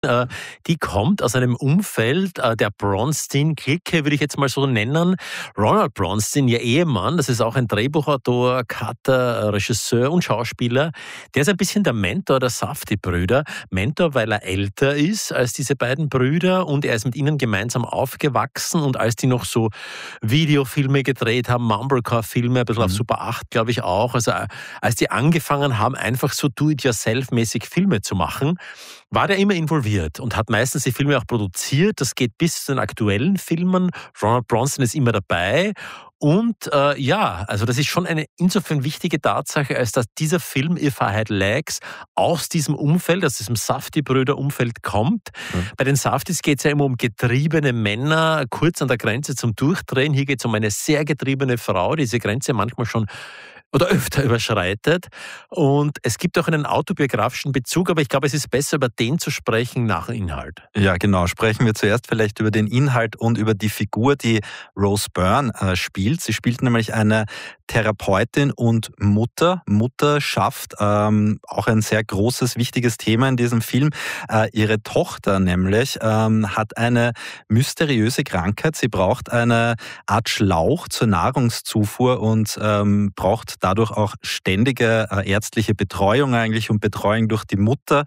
Die kommt aus einem Umfeld der Bronstein-Clique, würde ich jetzt mal so nennen. Ronald Bronstein, ihr Ehemann, das ist auch ein Drehbuchautor, Cutter, Regisseur und Schauspieler. Der ist ein bisschen der Mentor der Safdie-Brüder. Mentor, weil er älter ist als diese beiden Brüder und er ist mit ihnen gemeinsam aufgewachsen und als die noch so Videofilme gedreht haben, Mumblecore-Filme, ein bisschen auf Super 8, glaube ich auch, also als die angefangen haben, einfach so do-it-yourself-mäßig Filme zu machen, war der immer involviert und hat meistens die Filme auch produziert. Das geht bis zu den aktuellen Filmen. Ronald Bronstein ist immer dabei. Und also das ist schon eine insofern wichtige Tatsache, als dass dieser Film If I Had Legs aus diesem Umfeld, aus diesem Safdie-Brüder-Umfeld kommt. Bei den Safdies geht es ja immer um getriebene Männer, kurz an der Grenze zum Durchdrehen. Hier geht es um eine sehr getriebene Frau, die diese Grenze manchmal schon oder öfter überschreitet. Und es gibt auch einen autobiografischen Bezug, aber ich glaube, es ist besser, über den zu sprechen nach dem Inhalt. Ja, genau. Sprechen wir zuerst vielleicht über den Inhalt und über die Figur, die Rose Byrne spielt. Sie spielt nämlich eine Therapeutin und Mutter. Mutterschaft, auch ein sehr großes, wichtiges Thema in diesem Film. Ihre Tochter nämlich hat eine mysteriöse Krankheit. Sie braucht eine Art Schlauch zur Nahrungszufuhr und braucht dadurch auch ständige ärztliche Betreuung eigentlich und Betreuung durch die Mutter.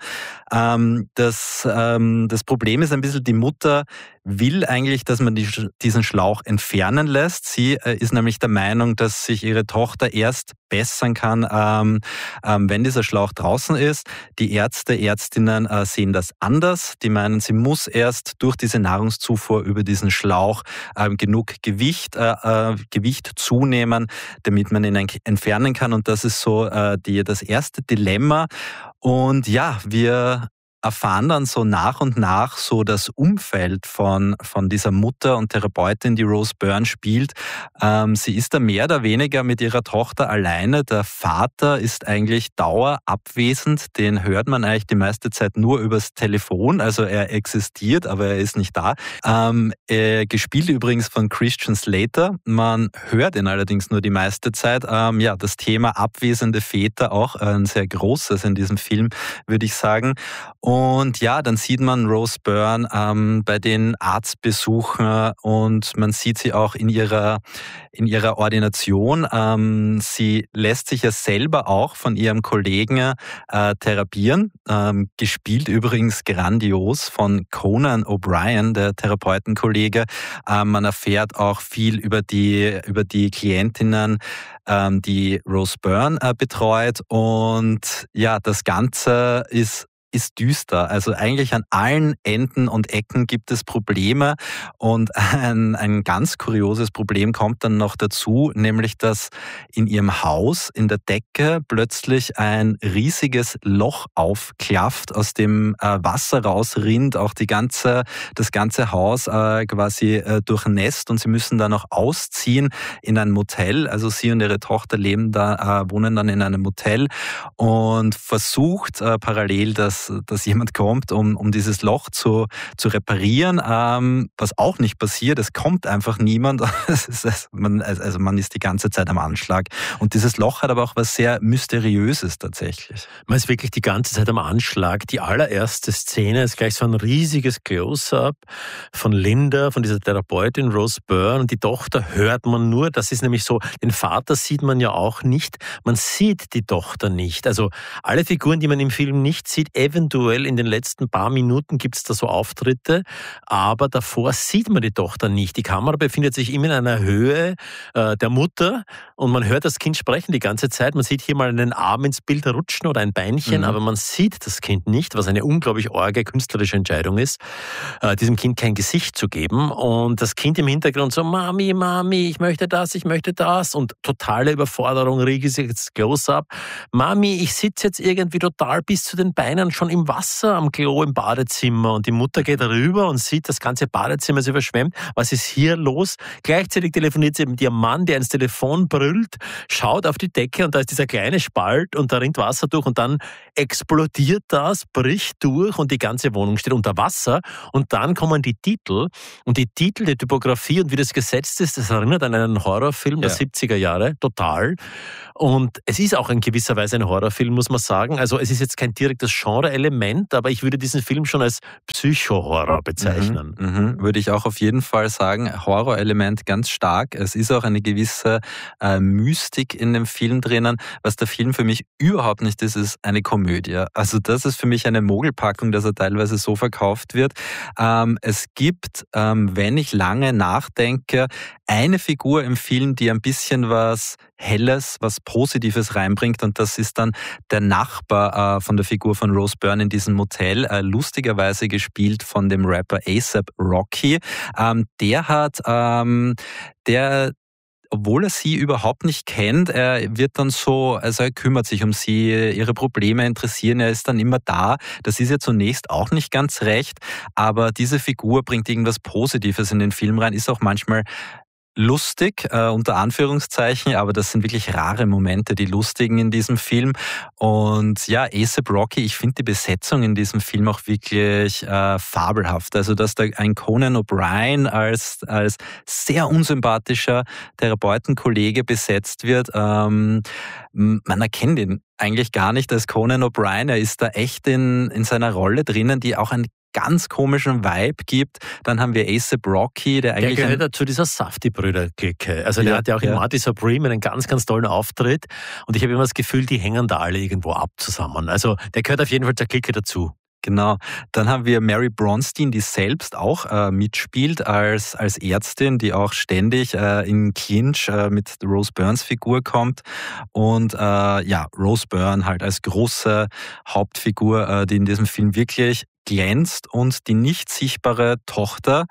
Das Problem ist ein bisschen, die Mutter will eigentlich, dass man diesen Schlauch entfernen lässt. Sie ist nämlich der Meinung, dass sich ihre Tochter erst bessern kann, wenn dieser Schlauch draußen ist. Die Ärztinnen sehen das anders. Die meinen, sie muss erst durch diese Nahrungszufuhr über diesen Schlauch genug Gewicht zunehmen, damit man ihn entfernen kann. Und das ist so das erste Dilemma. Und ja, wir erfahren dann so nach und nach so das Umfeld von dieser Mutter und Therapeutin, die Rose Byrne spielt. Sie ist da mehr oder weniger mit ihrer Tochter alleine. Der Vater ist eigentlich dauerabwesend. Den hört man eigentlich die meiste Zeit nur übers Telefon. Also er existiert, aber er ist nicht da. Gespielt übrigens von Christian Slater. Man hört ihn allerdings nur die meiste Zeit. Das Thema abwesende Väter auch ein sehr großes in diesem Film, würde ich sagen. Und ja, dann sieht man Rose Byrne bei den Arztbesuchen und man sieht sie auch in ihrer Ordination. Sie lässt sich ja selber auch von ihrem Kollegen therapieren, gespielt übrigens grandios von Conan O'Brien, der Therapeutenkollege. Man erfährt auch viel über die Klientinnen, die Rose Byrne betreut und ja, das Ganze ist düster. Also eigentlich an allen Enden und Ecken gibt es Probleme und ein ganz kurioses Problem kommt dann noch dazu, nämlich dass in ihrem Haus in der Decke plötzlich ein riesiges Loch aufklafft, aus dem Wasser rausrinnt, auch das ganze Haus quasi durchnässt und sie müssen dann noch ausziehen in ein Motel. Also sie und ihre Tochter wohnen dann in einem Motel und versucht parallel dass jemand kommt, um dieses Loch zu reparieren, was auch nicht passiert. Es kommt einfach niemand. Man ist die ganze Zeit am Anschlag. Und dieses Loch hat aber auch was sehr Mysteriöses tatsächlich. Man ist wirklich die ganze Zeit am Anschlag. Die allererste Szene ist gleich so ein riesiges Close-up von Linda, von dieser Therapeutin Rose Byrne. Und die Tochter hört man nur. Das ist nämlich so, den Vater sieht man ja auch nicht. Man sieht die Tochter nicht. Also alle Figuren, die man im Film nicht sieht, eventuell in den letzten paar Minuten gibt es da so Auftritte, aber davor sieht man die Tochter nicht. Die Kamera befindet sich immer in einer Höhe der Mutter und man hört das Kind sprechen die ganze Zeit. Man sieht hier mal einen Arm ins Bild rutschen oder ein Beinchen, aber man sieht das Kind nicht, was eine unglaublich arge künstlerische Entscheidung ist, diesem Kind kein Gesicht zu geben. Und das Kind im Hintergrund so, Mami, ich möchte das und totale Überforderung, riesiges Close-up. Mami, ich sitze jetzt irgendwie total bis zu den Beinen schon im Wasser am Klo im Badezimmer und die Mutter geht rüber und sieht, das ganze Badezimmer ist überschwemmt. Was ist hier los? Gleichzeitig telefoniert sie mit ihrem Mann, der ins Telefon brüllt, schaut auf die Decke und da ist dieser kleine Spalt und da rinnt Wasser durch und dann explodiert das, bricht durch und die ganze Wohnung steht unter Wasser und dann kommen die Titel und die Titel, die Typografie und wie das gesetzt ist, das erinnert an einen Horrorfilm der 70er Jahre, total. Und es ist auch in gewisser Weise ein Horrorfilm, muss man sagen. Also es ist jetzt kein direktes Genre Horrorelement, aber ich würde diesen Film schon als Psycho-Horror bezeichnen. Würde ich auch auf jeden Fall sagen. Horrorelement ganz stark. Es ist auch eine gewisse Mystik in dem Film drinnen. Was der Film für mich überhaupt nicht ist, ist eine Komödie. Also das ist für mich eine Mogelpackung, dass er teilweise so verkauft wird. Es gibt, wenn ich lange nachdenke, eine Figur im Film, die ein bisschen was Helles, was Positives reinbringt, und das ist dann der Nachbar von der Figur von Rose Byrne in diesem Motel, lustigerweise gespielt von dem Rapper A$AP Rocky. Obwohl er sie überhaupt nicht kennt, er wird dann so, also er kümmert sich um sie, ihre Probleme interessieren, er ist dann immer da. Das ist ja zunächst auch nicht ganz recht, aber diese Figur bringt irgendwas Positives in den Film rein, ist auch manchmal lustig, unter Anführungszeichen, aber das sind wirklich rare Momente, die lustigen in diesem Film. Und ja, A$AP Rocky, ich finde die Besetzung in diesem Film auch wirklich fabelhaft. Also, dass da ein Conan O'Brien als sehr unsympathischer Therapeutenkollege besetzt wird, man erkennt ihn eigentlich gar nicht als Conan O'Brien. Er ist da echt in seiner Rolle drinnen, die auch einen ganz komischen Vibe gibt. Dann haben wir A$AP Rocky, der eigentlich... Der gehört ja zu dieser Safdie-Brüder-Clique. Also der hat ja auch in Marty Supreme einen ganz, ganz tollen Auftritt. Und ich habe immer das Gefühl, die hängen da alle irgendwo ab zusammen. Also der gehört auf jeden Fall zur Clique dazu. Genau. Dann haben wir Mary Bronstein, die selbst auch mitspielt als Ärztin, die auch ständig in Clinch mit Rose Byrnes Figur kommt. Und Rose Byrne halt als große Hauptfigur, die in diesem Film wirklich glänzt, und die nicht sichtbare Tochter,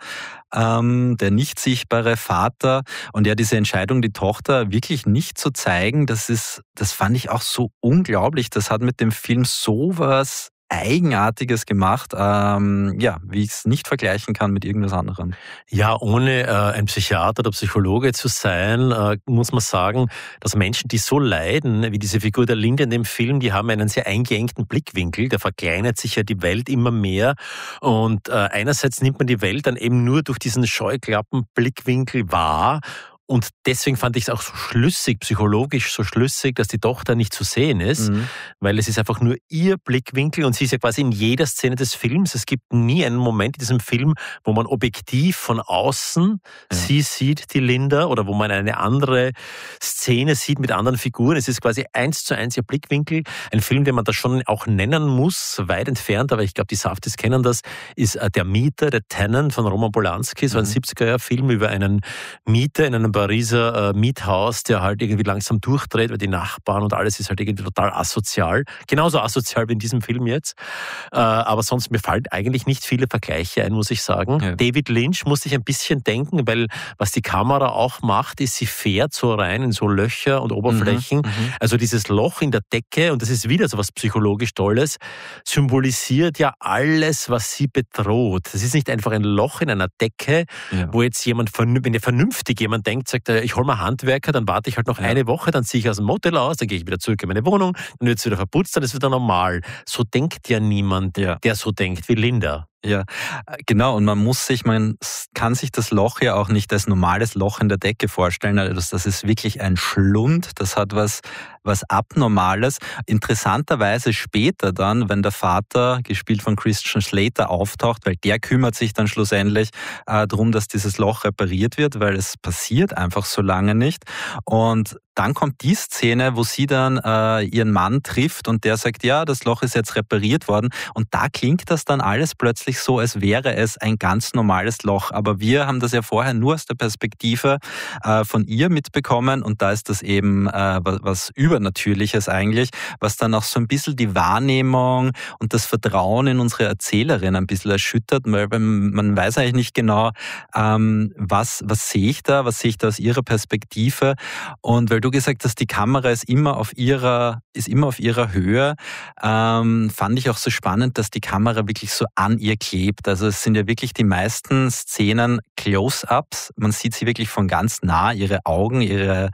der nicht sichtbare Vater, und ja, diese Entscheidung, die Tochter wirklich nicht zu zeigen, das fand ich auch so unglaublich. Das hat mit dem Film sowas Eigenartiges gemacht, wie ich es nicht vergleichen kann mit irgendwas anderem. Ja, ohne ein Psychiater oder Psychologe zu sein, muss man sagen, dass Menschen, die so leiden, wie diese Figur der Linda in dem Film, die haben einen sehr eingeengten Blickwinkel, da verkleinert sich ja die Welt immer mehr, und einerseits nimmt man die Welt dann eben nur durch diesen Scheuklappenblickwinkel wahr. Und deswegen fand ich es auch so schlüssig, psychologisch so schlüssig, dass die Tochter nicht zu sehen ist, weil es ist einfach nur ihr Blickwinkel, und sie ist ja quasi in jeder Szene des Films. Es gibt nie einen Moment in diesem Film, wo man objektiv von außen sie sieht, die Linda, oder wo man eine andere Szene sieht mit anderen Figuren. Es ist quasi 1:1 ihr Blickwinkel. Ein Film, den man da schon auch nennen muss, weit entfernt, aber ich glaube, die Safdies kennen das, ist Der Mieter, der Tenant von Roman Polanski, so ein 70er-Jahr-Film über einen Mieter in einem Pariser Miethaus, der halt irgendwie langsam durchdreht, weil die Nachbarn und alles ist halt irgendwie total asozial. Genauso asozial wie in diesem Film jetzt. Aber sonst, mir fallen eigentlich nicht viele Vergleiche ein, muss ich sagen. Ja. David Lynch musste ich ein bisschen denken, weil was die Kamera auch macht, ist, sie fährt so rein in so Löcher und Oberflächen. Also dieses Loch in der Decke, und das ist wieder so was psychologisch Tolles, symbolisiert ja alles, was sie bedroht. Das ist nicht einfach ein Loch in einer Decke, wo jetzt wenn vernünftig jemand denkt, sagt er, ich hole mal Handwerker, dann warte ich halt noch eine Woche, dann ziehe ich aus dem Motel aus, dann gehe ich wieder zurück in meine Wohnung, dann wird es wieder verputzt, dann ist es wieder normal. So denkt ja niemand, der so denkt wie Linda. Ja, genau. Und man kann sich das Loch ja auch nicht als normales Loch in der Decke vorstellen. Also das ist wirklich ein Schlund. Das hat was Abnormales. Interessanterweise später dann, wenn der Vater, gespielt von Christian Slater, auftaucht, weil der kümmert sich dann schlussendlich darum, dass dieses Loch repariert wird, weil es passiert einfach so lange nicht. Und dann kommt die Szene, wo sie dann ihren Mann trifft, und der sagt, ja, das Loch ist jetzt repariert worden. Und da klingt das dann alles plötzlich so, als wäre es ein ganz normales Loch. Aber wir haben das ja vorher nur aus der Perspektive von ihr mitbekommen, und da ist das eben was Übernatürliches eigentlich, was dann auch so ein bisschen die Wahrnehmung und das Vertrauen in unsere Erzählerin ein bisschen erschüttert, weil man weiß eigentlich nicht genau, was sehe ich da aus ihrer Perspektive. Und weil du gesagt hast, die Kamera ist immer auf ihrer Höhe, fand ich auch so spannend, dass die Kamera wirklich so an ihr klebt. Also es sind ja wirklich die meisten Szenen Close-ups. Man sieht sie wirklich von ganz nah, ihre Augen, ihre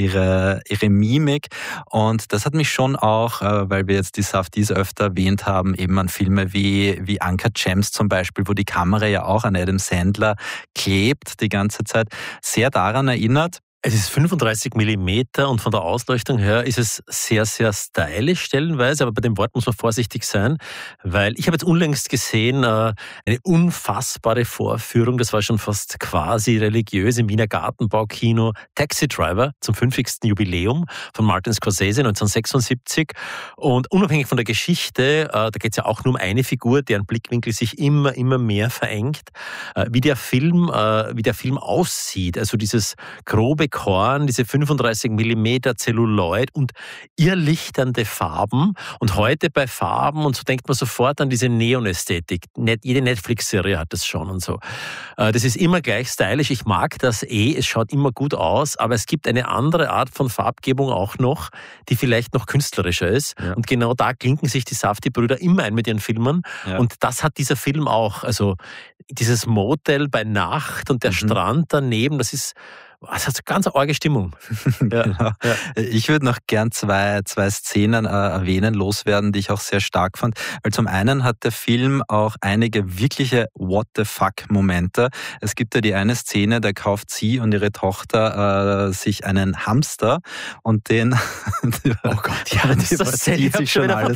Mimik. Und das hat mich schon auch, weil wir jetzt die Safdies öfter erwähnt haben, eben an Filme wie Uncut Gems zum Beispiel, wo die Kamera ja auch an Adam Sandler klebt die ganze Zeit, sehr daran erinnert. Es ist 35 Millimeter und von der Ausleuchtung her ist es sehr, sehr stylisch stellenweise, aber bei dem Wort muss man vorsichtig sein, weil ich habe jetzt unlängst gesehen, eine unfassbare Vorführung, das war schon fast quasi religiös im Wiener Gartenbaukino, Taxi Driver zum 50. Jubiläum von Martin Scorsese 1976 und unabhängig von der Geschichte, da geht es ja auch nur um eine Figur, deren Blickwinkel sich immer mehr verengt, wie der Film aussieht, also dieses grobe Korn, diese 35 Millimeter Zelluloid und irrlichternde Farben. Und heute bei Farben, und so denkt man sofort an diese Neon-Ästhetik. Jede Netflix-Serie hat das schon und so. Das ist immer gleich stylisch. Ich mag das es schaut immer gut aus, aber es gibt eine andere Art von Farbgebung auch noch, die vielleicht noch künstlerischer ist. Ja. Und genau da klinken sich die Safdie-Brüder immer ein mit ihren Filmen. Ja. Und das hat dieser Film auch. Also dieses Motel bei Nacht und der Strand daneben, das hat eine ganz arge Stimmung. Ja. Genau. Ja. Ich würde noch gern zwei Szenen erwähnen, loswerden, die ich auch sehr stark fand. Weil zum einen hat der Film auch einige wirkliche What-the-fuck-Momente. Es gibt ja die eine Szene, da kauft sie und ihre Tochter sich einen Hamster und den... Oh Gott, ja, das zieht sich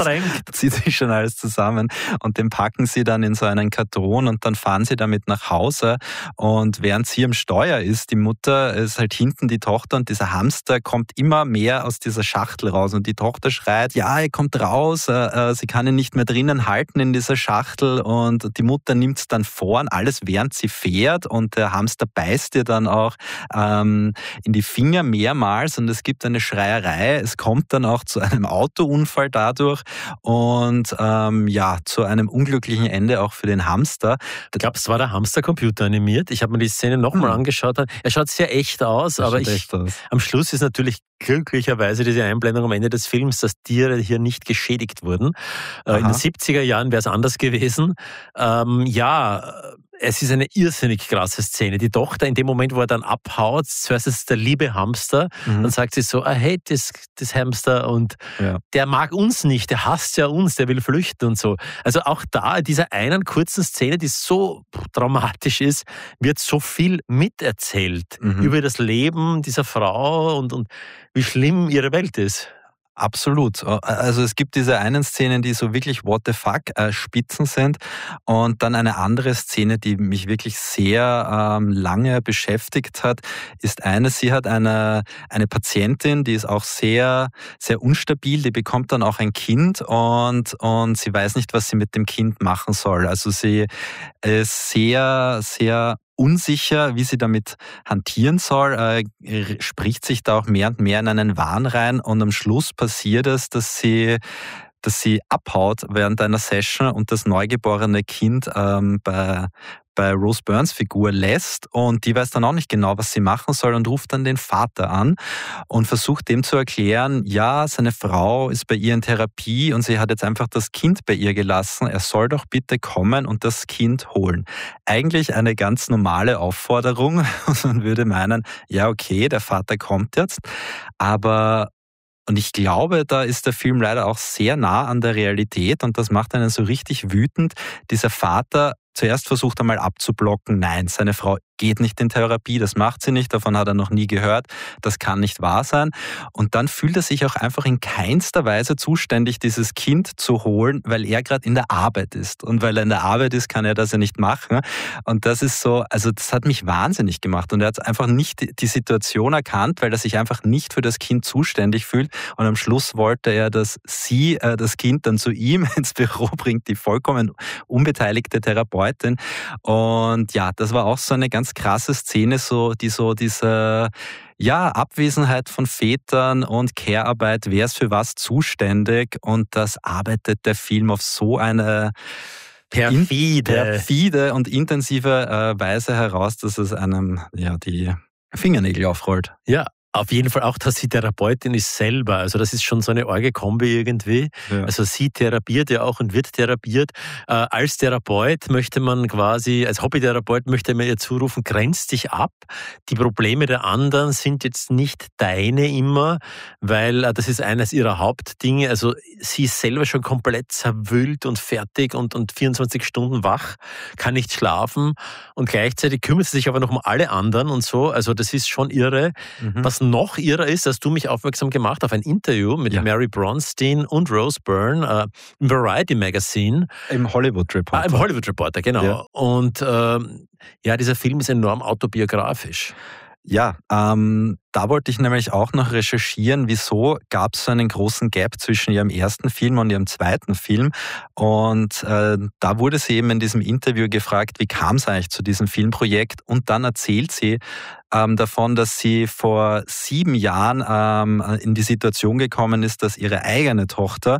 schon alles zusammen und den packen sie dann in so einen Karton und dann fahren sie damit nach Hause und während sie am Steuer ist, die Mutter ist halt hinten die Tochter und dieser Hamster kommt immer mehr aus dieser Schachtel raus und die Tochter schreit, ja, er kommt raus, sie kann ihn nicht mehr drinnen halten in dieser Schachtel und die Mutter nimmt es dann vor und alles während sie fährt und der Hamster beißt ihr dann auch in die Finger mehrmals und es gibt eine Schreierei, es kommt dann auch zu einem Autounfall dadurch und zu einem unglücklichen Ende auch für den Hamster. Ich glaube, es war der Hamster computeranimiert. Ich habe mir die Szene nochmal angeschaut. Er schaut sehr echt aus, aber am Schluss ist natürlich glücklicherweise diese Einblendung am Ende des Films, dass Tiere hier nicht geschädigt wurden. In den 70er Jahren wäre es anders gewesen. Es ist eine irrsinnig krasse Szene. Die Tochter, in dem Moment, wo er dann abhaut, zuerst ist es der liebe Hamster, dann sagt sie so, I hate this Hamster und der mag uns nicht, der hasst ja uns, der will flüchten und so. Also auch da, in dieser einen kurzen Szene, die so dramatisch ist, wird so viel miterzählt über das Leben dieser Frau und wie schlimm ihre Welt ist. Absolut. Also es gibt diese einen Szenen, die so wirklich what the fuck Spitzen sind und dann eine andere Szene, die mich wirklich sehr lange beschäftigt hat, ist sie hat eine Patientin, die ist auch sehr, sehr unstabil, die bekommt dann auch ein Kind und sie weiß nicht, was sie mit dem Kind machen soll. Also sie ist sehr, sehr unsicher, wie sie damit hantieren soll, spricht sich da auch mehr und mehr in einen Wahn rein und am Schluss passiert es, dass sie abhaut während einer Session und das neugeborene Kind bei Rose Byrnes Figur lässt und die weiß dann auch nicht genau, was sie machen soll und ruft dann den Vater an und versucht dem zu erklären, ja, seine Frau ist bei ihr in Therapie und sie hat jetzt einfach das Kind bei ihr gelassen, er soll doch bitte kommen und das Kind holen. Eigentlich eine ganz normale Aufforderung und man würde meinen, ja okay, der Vater kommt jetzt, und ich glaube, da ist der Film leider auch sehr nah an der Realität und das macht einen so richtig wütend. Dieser Vater zuerst versucht einmal abzublocken, nein, seine Frau geht nicht in Therapie, das macht sie nicht, davon hat er noch nie gehört, das kann nicht wahr sein. Und dann fühlt er sich auch einfach in keinster Weise zuständig, dieses Kind zu holen, weil er gerade in der Arbeit ist. Und weil er in der Arbeit ist, kann er das ja nicht machen. Und das ist so, also das hat mich wahnsinnig gemacht. Und er hat einfach nicht die Situation erkannt, weil er sich einfach nicht für das Kind zuständig fühlt. Und am Schluss wollte er, dass sie das Kind dann zu ihm ins Büro bringt, die vollkommen unbeteiligte Therapeutin. Und ja, das war auch so eine ganz krasse Szene, diese Abwesenheit von Vätern und Care-Arbeit, wer ist für was zuständig und das arbeitet der Film auf so eine perfide und intensive Weise heraus, dass es einem die Fingernägel aufrollt. Ja, Auf jeden Fall auch, dass sie Therapeutin ist selber. Also das ist schon so eine arge Kombi irgendwie. Ja. Also sie therapiert ja auch und wird therapiert. Als Therapeut möchte man quasi, als Hobbytherapeut möchte man ihr zurufen, grenz dich ab. Die Probleme der anderen sind jetzt nicht deine immer, weil das ist eines ihrer Hauptdinge. Also sie ist selber schon komplett zerwühlt und fertig und 24 Stunden wach, kann nicht schlafen und gleichzeitig kümmert sie sich aber noch um alle anderen und so. Also das ist schon irre. Was noch irrer ist, dass du mich aufmerksam gemacht auf ein Interview mit Mary Bronstein und Rose Byrne im Variety Magazine. Im Hollywood Reporter. Im Hollywood Reporter, genau. Ja. Und dieser Film ist enorm autobiografisch. Ja, da wollte ich nämlich auch noch recherchieren, wieso gab es so einen großen Gap zwischen ihrem ersten Film und ihrem zweiten Film. Und da wurde sie eben in diesem Interview gefragt, wie kam es eigentlich zu diesem Filmprojekt? Und dann erzählt sie davon, dass sie vor 7 Jahren in die Situation gekommen ist, dass ihre eigene Tochter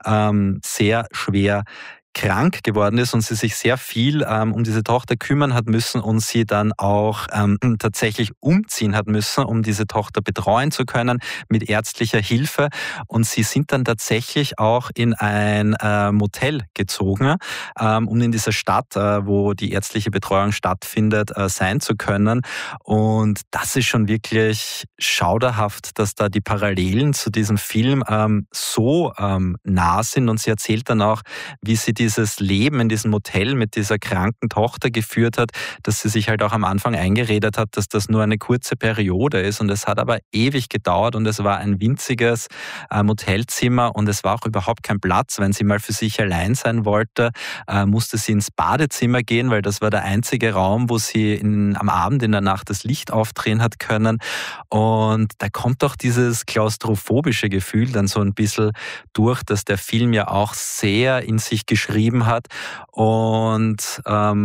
sehr schwer krank geworden ist und sie sich sehr viel um diese Tochter kümmern hat müssen und sie dann auch tatsächlich umziehen hat müssen, um diese Tochter betreuen zu können mit ärztlicher Hilfe. Und sie sind dann tatsächlich auch in ein Motel gezogen, um in dieser Stadt, wo die ärztliche Betreuung stattfindet, sein zu können. Und das ist schon wirklich schauderhaft, dass da die Parallelen zu diesem Film so nah sind. Und sie erzählt dann auch, wie sie dieses Leben in diesem Motel mit dieser kranken Tochter geführt hat, dass sie sich halt auch am Anfang eingeredet hat, dass das nur eine kurze Periode ist. Und es hat aber ewig gedauert und es war ein winziges Motelzimmer und es war auch überhaupt kein Platz. Wenn sie mal für sich allein sein wollte, musste sie ins Badezimmer gehen, weil das war der einzige Raum, wo sie am Abend in der Nacht das Licht aufdrehen hat können. Und da kommt auch dieses klaustrophobische Gefühl dann so ein bisschen durch, dass der Film ja auch sehr in sich geschrieben hat. Und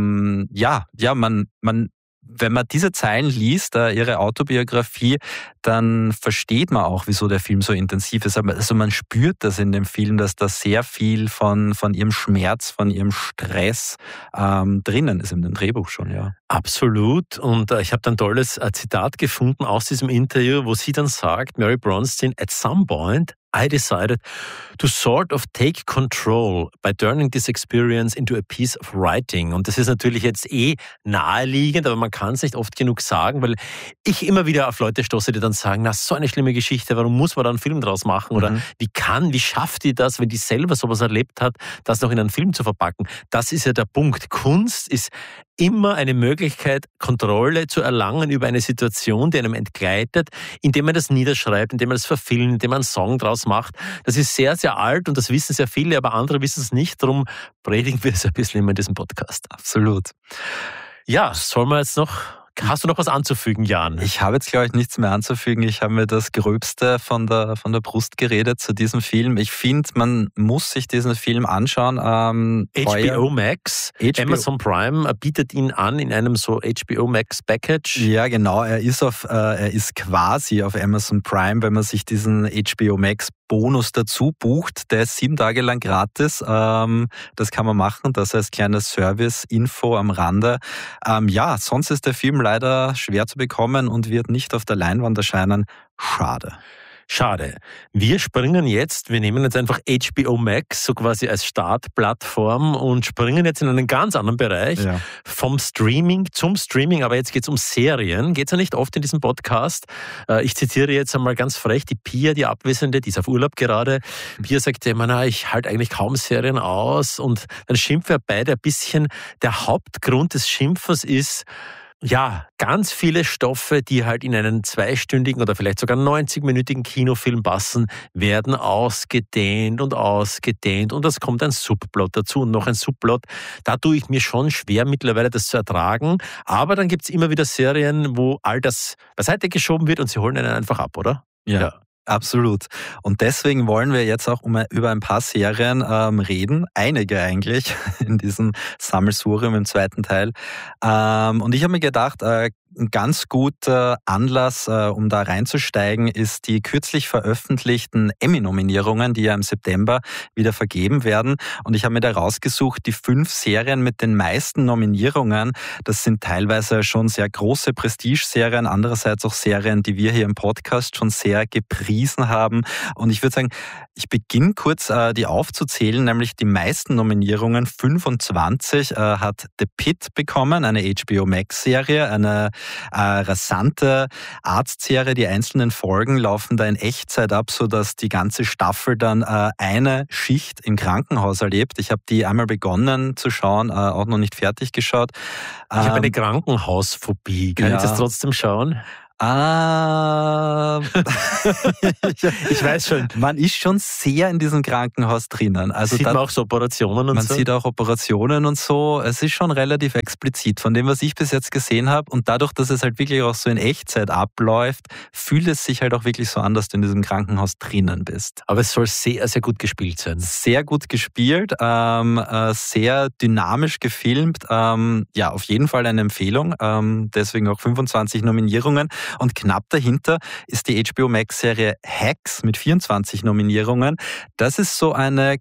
wenn man diese Zeilen liest, ihre Autobiografie, dann versteht man auch, wieso der Film so intensiv ist. Also man spürt das in dem Film, dass da sehr viel von ihrem Schmerz, von ihrem Stress drinnen ist in dem Drehbuch schon, ja. Absolut. Und ich habe dann ein tolles Zitat gefunden aus diesem Interview, wo sie dann sagt, Mary Bronstein, at some point I decided to sort of take control by turning this experience into a piece of writing. Und das ist natürlich jetzt naheliegend, aber man kann es nicht oft genug sagen, weil ich immer wieder auf Leute stoße, die dann sagen, na, so eine schlimme Geschichte, warum muss man da einen Film draus machen? Oder wie schafft die das, wenn die selber sowas erlebt hat, das noch in einen Film zu verpacken? Das ist ja der Punkt. Kunst ist immer eine Möglichkeit, Kontrolle zu erlangen über eine Situation, die einem entgleitet, indem man das niederschreibt, indem man das verfilmt, indem man einen Song draus macht. Das ist sehr, sehr alt und das wissen sehr viele, aber andere wissen es nicht. Darum predigen wir es ein bisschen immer in diesem Podcast. Absolut. Ja, sollen wir jetzt noch... Hast du noch was anzufügen, Jan? Ich habe jetzt, glaube ich, nichts mehr anzufügen. Ich habe mir das Gröbste von der Brust geredet zu diesem Film. Ich finde, man muss sich diesen Film anschauen. HBO Max, Amazon Prime bietet ihn an in einem so HBO Max Package. Ja, genau. Er ist quasi auf Amazon Prime, wenn man sich diesen HBO Max Bonus dazu bucht. Der ist 7 Tage lang gratis. Das kann man machen. Das als kleines Service-Info am Rande. Sonst ist der Film leider schwer zu bekommen und wird nicht auf der Leinwand erscheinen. Schade. Wir springen jetzt, wir nehmen jetzt einfach HBO Max so quasi als Startplattform und springen jetzt in einen ganz anderen Bereich, vom Streaming zum Streaming, aber jetzt geht es um Serien, geht es ja nicht oft in diesem Podcast. Ich zitiere jetzt einmal ganz frech die Pia, die Abwesende, die ist auf Urlaub gerade. Pia sagt immer, ich halte eigentlich kaum Serien aus und dann schimpfen wir beide ein bisschen. Der Hauptgrund des Schimpfens ist, ganz viele Stoffe, die halt in einen 2-stündigen oder vielleicht sogar 90-minütigen Kinofilm passen, werden ausgedehnt und es kommt ein Subplot dazu und noch ein Subplot. Da tue ich mir schon schwer mittlerweile das zu ertragen, aber dann gibt es immer wieder Serien, wo all das beiseite geschoben wird und sie holen einen einfach ab, oder? Ja. Absolut. Und deswegen wollen wir jetzt auch über ein paar Serien reden. Einige eigentlich in diesem Sammelsurium im zweiten Teil. Und ich habe mir gedacht, ein ganz guter Anlass, um da reinzusteigen, ist die kürzlich veröffentlichten Emmy-Nominierungen, die ja im September wieder vergeben werden. Und ich habe mir da rausgesucht, die 5 Serien mit den meisten Nominierungen. Das sind teilweise schon sehr große Prestige-Serien, andererseits auch Serien, die wir hier im Podcast schon sehr gepriesen haben. Und ich würde sagen, ich beginne kurz, die aufzuzählen, nämlich die meisten Nominierungen, 25, hat The Pitt bekommen, eine HBO Max-Serie, eine rasante Arztserie. Die einzelnen Folgen laufen da in Echtzeit ab, sodass die ganze Staffel dann eine Schicht im Krankenhaus erlebt. Ich habe die einmal begonnen zu schauen, auch noch nicht fertig geschaut. Ich habe eine Krankenhausphobie. Kann ich das trotzdem schauen? Ich weiß schon. Man ist schon sehr in diesem Krankenhaus drinnen. Also sieht man auch so Operationen und so? Man sieht auch Operationen und so. Es ist schon relativ explizit von dem, was ich bis jetzt gesehen habe. Und dadurch, dass es halt wirklich auch so in Echtzeit abläuft, fühlt es sich halt auch wirklich so an, dass du in diesem Krankenhaus drinnen bist. Aber es soll sehr, sehr gut gespielt sein. Sehr gut gespielt, sehr dynamisch gefilmt. Ja, auf jeden Fall eine Empfehlung. Deswegen auch 25 Nominierungen. Und knapp dahinter ist die HBO Max-Serie Hacks mit 24 Nominierungen. Das ist so eine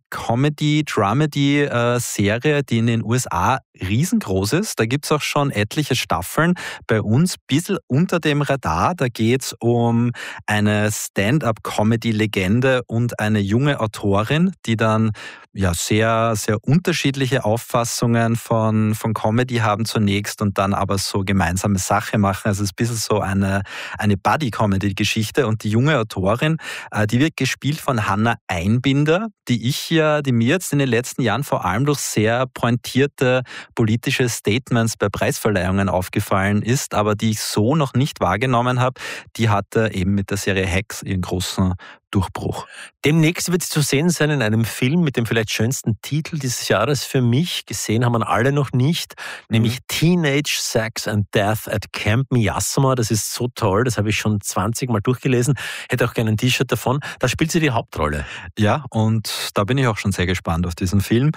Comedy-Dramedy-Serie, die in den USA riesengroß ist. Da gibt es auch schon etliche Staffeln. Bei uns ein bisschen unter dem Radar. Da geht es um eine Stand-up-Comedy-Legende und eine junge Autorin, die dann ja sehr, sehr unterschiedliche Auffassungen von Comedy haben zunächst und dann aber so gemeinsame Sache machen. Also es ist ein bisschen so eine Buddy-Comedy-Geschichte und die junge Autorin, die wird gespielt von Hannah Einbinder, die mir jetzt in den letzten Jahren vor allem durch sehr pointierte politische Statements bei Preisverleihungen aufgefallen ist, aber die ich so noch nicht wahrgenommen habe. Die hatte eben mit der Serie Hacks ihren großen Durchbruch. Demnächst wird sie zu sehen sein in einem Film mit dem vielleicht schönsten Titel dieses Jahres für mich. Gesehen haben wir alle noch nicht, nämlich Teenage Sex and Death at Camp Miasma. Das ist so toll, das habe ich schon 20 Mal durchgelesen. Hätte auch gerne ein T-Shirt davon. Da spielt sie die Hauptrolle. Ja, und da bin ich auch schon sehr gespannt auf diesen Film.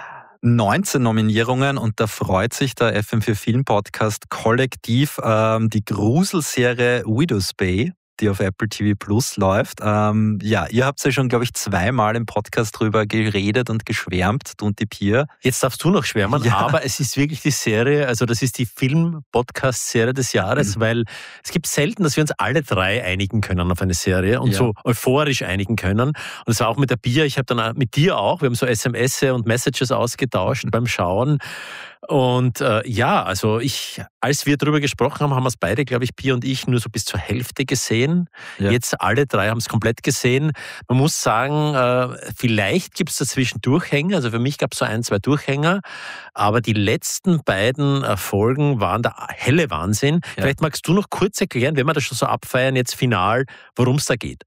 19 Nominierungen und da freut sich der FM4 Film Podcast kollektiv. Die Gruselserie Widow's Bay, die auf Apple TV Plus läuft. Ja, ihr habt ja schon, glaube ich, 2-mal im Podcast drüber geredet und geschwärmt, du und die Pia. Jetzt darfst du noch schwärmen, ja. Aber es ist wirklich die Serie, also das ist die Film-Podcast-Serie des Jahres, weil es gibt selten, dass wir uns alle 3 einigen können auf eine Serie und so euphorisch einigen können. Und das war auch mit der Pia, ich habe dann mit dir auch, wir haben so SMS und Messages ausgetauscht beim Schauen. Und also als wir darüber gesprochen haben, haben wir es beide, glaube ich, Pia und ich, nur so bis zur Hälfte gesehen. Ja. Jetzt alle 3 haben es komplett gesehen. Man muss sagen, vielleicht gibt es dazwischen Durchhänger. Also für mich gab es so 1, 2 Durchhänger. Aber die letzten beiden Folgen waren der helle Wahnsinn. Ja. Vielleicht magst du noch kurz erklären, wenn wir das schon so abfeiern, jetzt final, worum es da geht.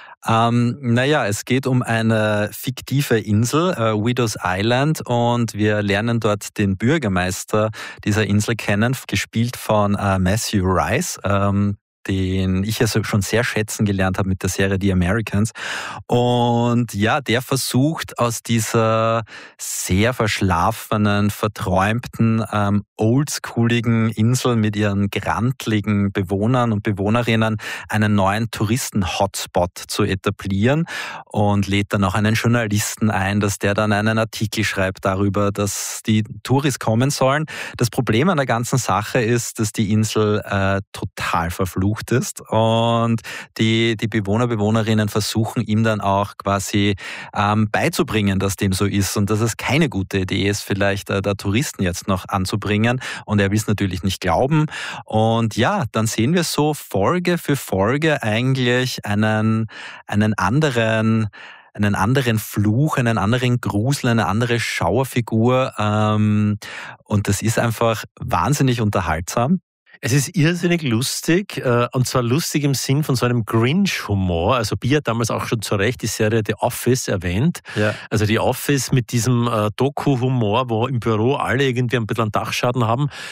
Es geht um eine fiktive Insel, Widow's Island, und wir lernen dort den Bürgermeister dieser Insel kennen, gespielt von Matthew Rice, den ich ja schon sehr schätzen gelernt habe mit der Serie The Americans. Und ja, der versucht aus dieser sehr verschlafenen, verträumten, oldschooligen Insel mit ihren grantligen Bewohnern und Bewohnerinnen einen neuen Touristen-Hotspot zu etablieren und lädt dann auch einen Journalisten ein, dass der dann einen Artikel schreibt darüber, dass die Touris kommen sollen. Das Problem an der ganzen Sache ist, dass die Insel total verflucht ist und die Bewohnerinnen versuchen ihm dann auch quasi beizubringen, dass dem so ist und dass es keine gute Idee ist, vielleicht da Touristen jetzt noch anzubringen, und er will es natürlich nicht glauben. Und ja, dann sehen wir so Folge für Folge eigentlich einen anderen Fluch, einen anderen Grusel, eine andere Schauerfigur, und das ist einfach wahnsinnig unterhaltsam. Es ist irrsinnig lustig, und zwar lustig im Sinn von so einem Grinch-Humor. Also Bia hat damals auch schon zu Recht die Serie The Office erwähnt. Ja. Also The Office mit diesem Doku-Humor, wo im Büro alle irgendwie ein bisschen einen Dachschaden haben.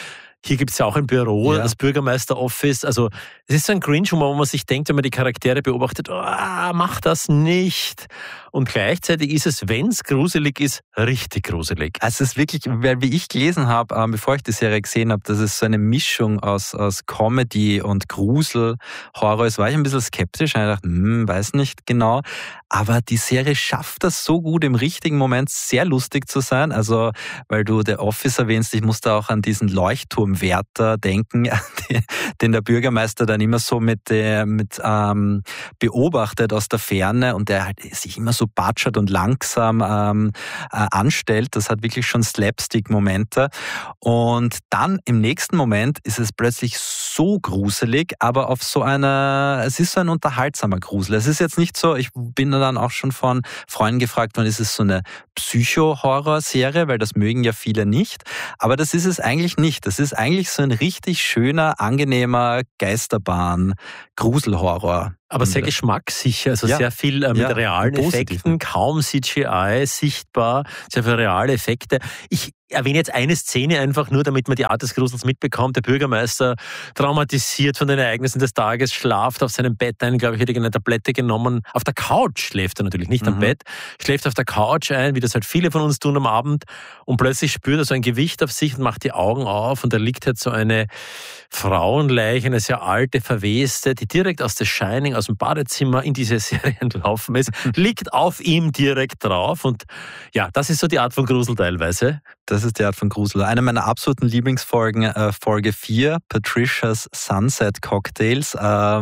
Hier gibt es ja auch ein Büro, das Bürgermeister-Office. Also es ist so ein Cringe-Humor, wo man sich denkt, wenn man die Charaktere beobachtet, mach das nicht. Und gleichzeitig ist es, wenn es gruselig ist, richtig gruselig. Also es ist wirklich, weil wie ich gelesen habe, bevor ich die Serie gesehen habe, dass es so eine Mischung aus Comedy und Grusel, Horror ist, war ich ein bisschen skeptisch. Ich dachte, weiß nicht genau. Aber die Serie schafft das so gut, im richtigen Moment sehr lustig zu sein. Also, weil du The Office erwähnst, ich musste auch an diesen Leuchtturmwärter denken, den der Bürgermeister dann immer so mit beobachtet aus der Ferne und der halt sich immer so batschert und langsam anstellt. Das hat wirklich schon Slapstick-Momente. Und dann im nächsten Moment ist es plötzlich so gruselig, aber es ist so ein unterhaltsamer Grusel. Es ist jetzt nicht so, ich bin dann auch schon von Freunden gefragt worden, ist es so eine Psycho-Horror-Serie, weil das mögen ja viele nicht. Aber das ist es eigentlich nicht. Das ist eigentlich so ein richtig schöner, angenehmer Geisterbahn-Gruselhorror. Aber sehr geschmackssicher, also sehr viel mit realen Effekten, kaum CGI sichtbar, sehr viele reale Effekte. Ich erwähne jetzt eine Szene einfach nur, damit man die Art des Grusels mitbekommt. Der Bürgermeister, traumatisiert von den Ereignissen des Tages, schlaft auf seinem Bett ein, glaube ich, hätte eine Tablette genommen. Auf der Couch schläft er natürlich, nicht am Bett, schläft auf der Couch ein, wie das halt viele von uns tun am Abend, und plötzlich spürt er so ein Gewicht auf sich und macht die Augen auf und da liegt halt so eine Frauenleiche, eine sehr alte, verweste, die direkt aus The Shining, aus dem Badezimmer in diese Serie entlaufen ist, liegt auf ihm direkt drauf und ja, das ist so die Art von Grusel teilweise. Das ist die Art von Grusel. Eine meiner absoluten Lieblingsfolgen, Folge 4, Patricia's Sunset Cocktails.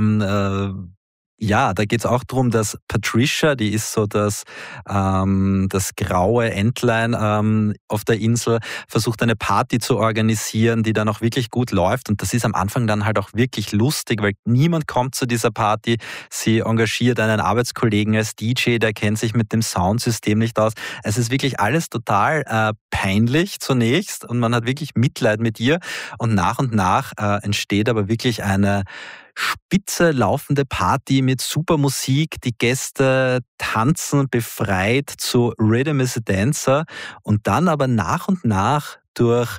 Ja, da geht es auch darum, dass Patricia, die ist so das graue Entlein auf der Insel, versucht eine Party zu organisieren, die dann auch wirklich gut läuft. Und das ist am Anfang dann halt auch wirklich lustig, weil niemand kommt zu dieser Party. Sie engagiert einen Arbeitskollegen als DJ, der kennt sich mit dem Soundsystem nicht aus. Es ist wirklich alles total peinlich zunächst und man hat wirklich Mitleid mit ihr. Und nach entsteht aber wirklich eine spitze laufende Party mit super Musik. Die Gäste tanzen befreit zu Rhythm is a Dancer und dann aber nach und nach durch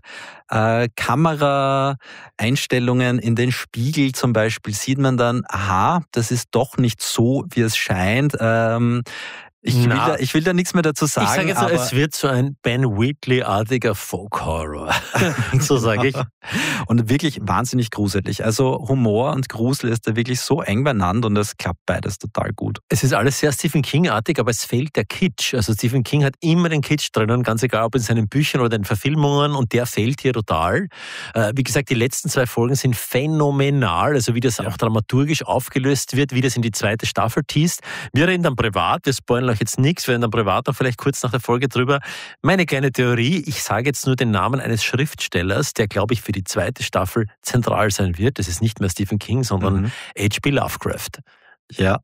Kameraeinstellungen in den Spiegel zum Beispiel sieht man dann, das ist doch nicht so, wie es scheint. Ich will da nichts mehr dazu sagen. Ich sage jetzt so, es wird so ein Ben Wheatley-artiger Folk-Horror. So sage ich. Und wirklich wahnsinnig gruselig. Also Humor und Grusel ist da wirklich so eng beieinander und das klappt beides total gut. Es ist alles sehr Stephen King-artig, aber es fehlt der Kitsch. Also Stephen King hat immer den Kitsch drinnen, ganz egal ob in seinen Büchern oder in Verfilmungen, und der fehlt hier total. Wie gesagt, die letzten 2 Folgen sind phänomenal, also wie das auch dramaturgisch aufgelöst wird, wie das in die 2. Staffel teast. Wir reden dann privat, wir spoilern jetzt nichts, wir reden dann privat noch vielleicht kurz nach der Folge drüber. Meine kleine Theorie, ich sage jetzt nur den Namen eines Schriftstellers, der, glaube ich, für die 2. Staffel zentral sein wird. Das ist nicht mehr Stephen King, sondern H.P. Lovecraft. Ja.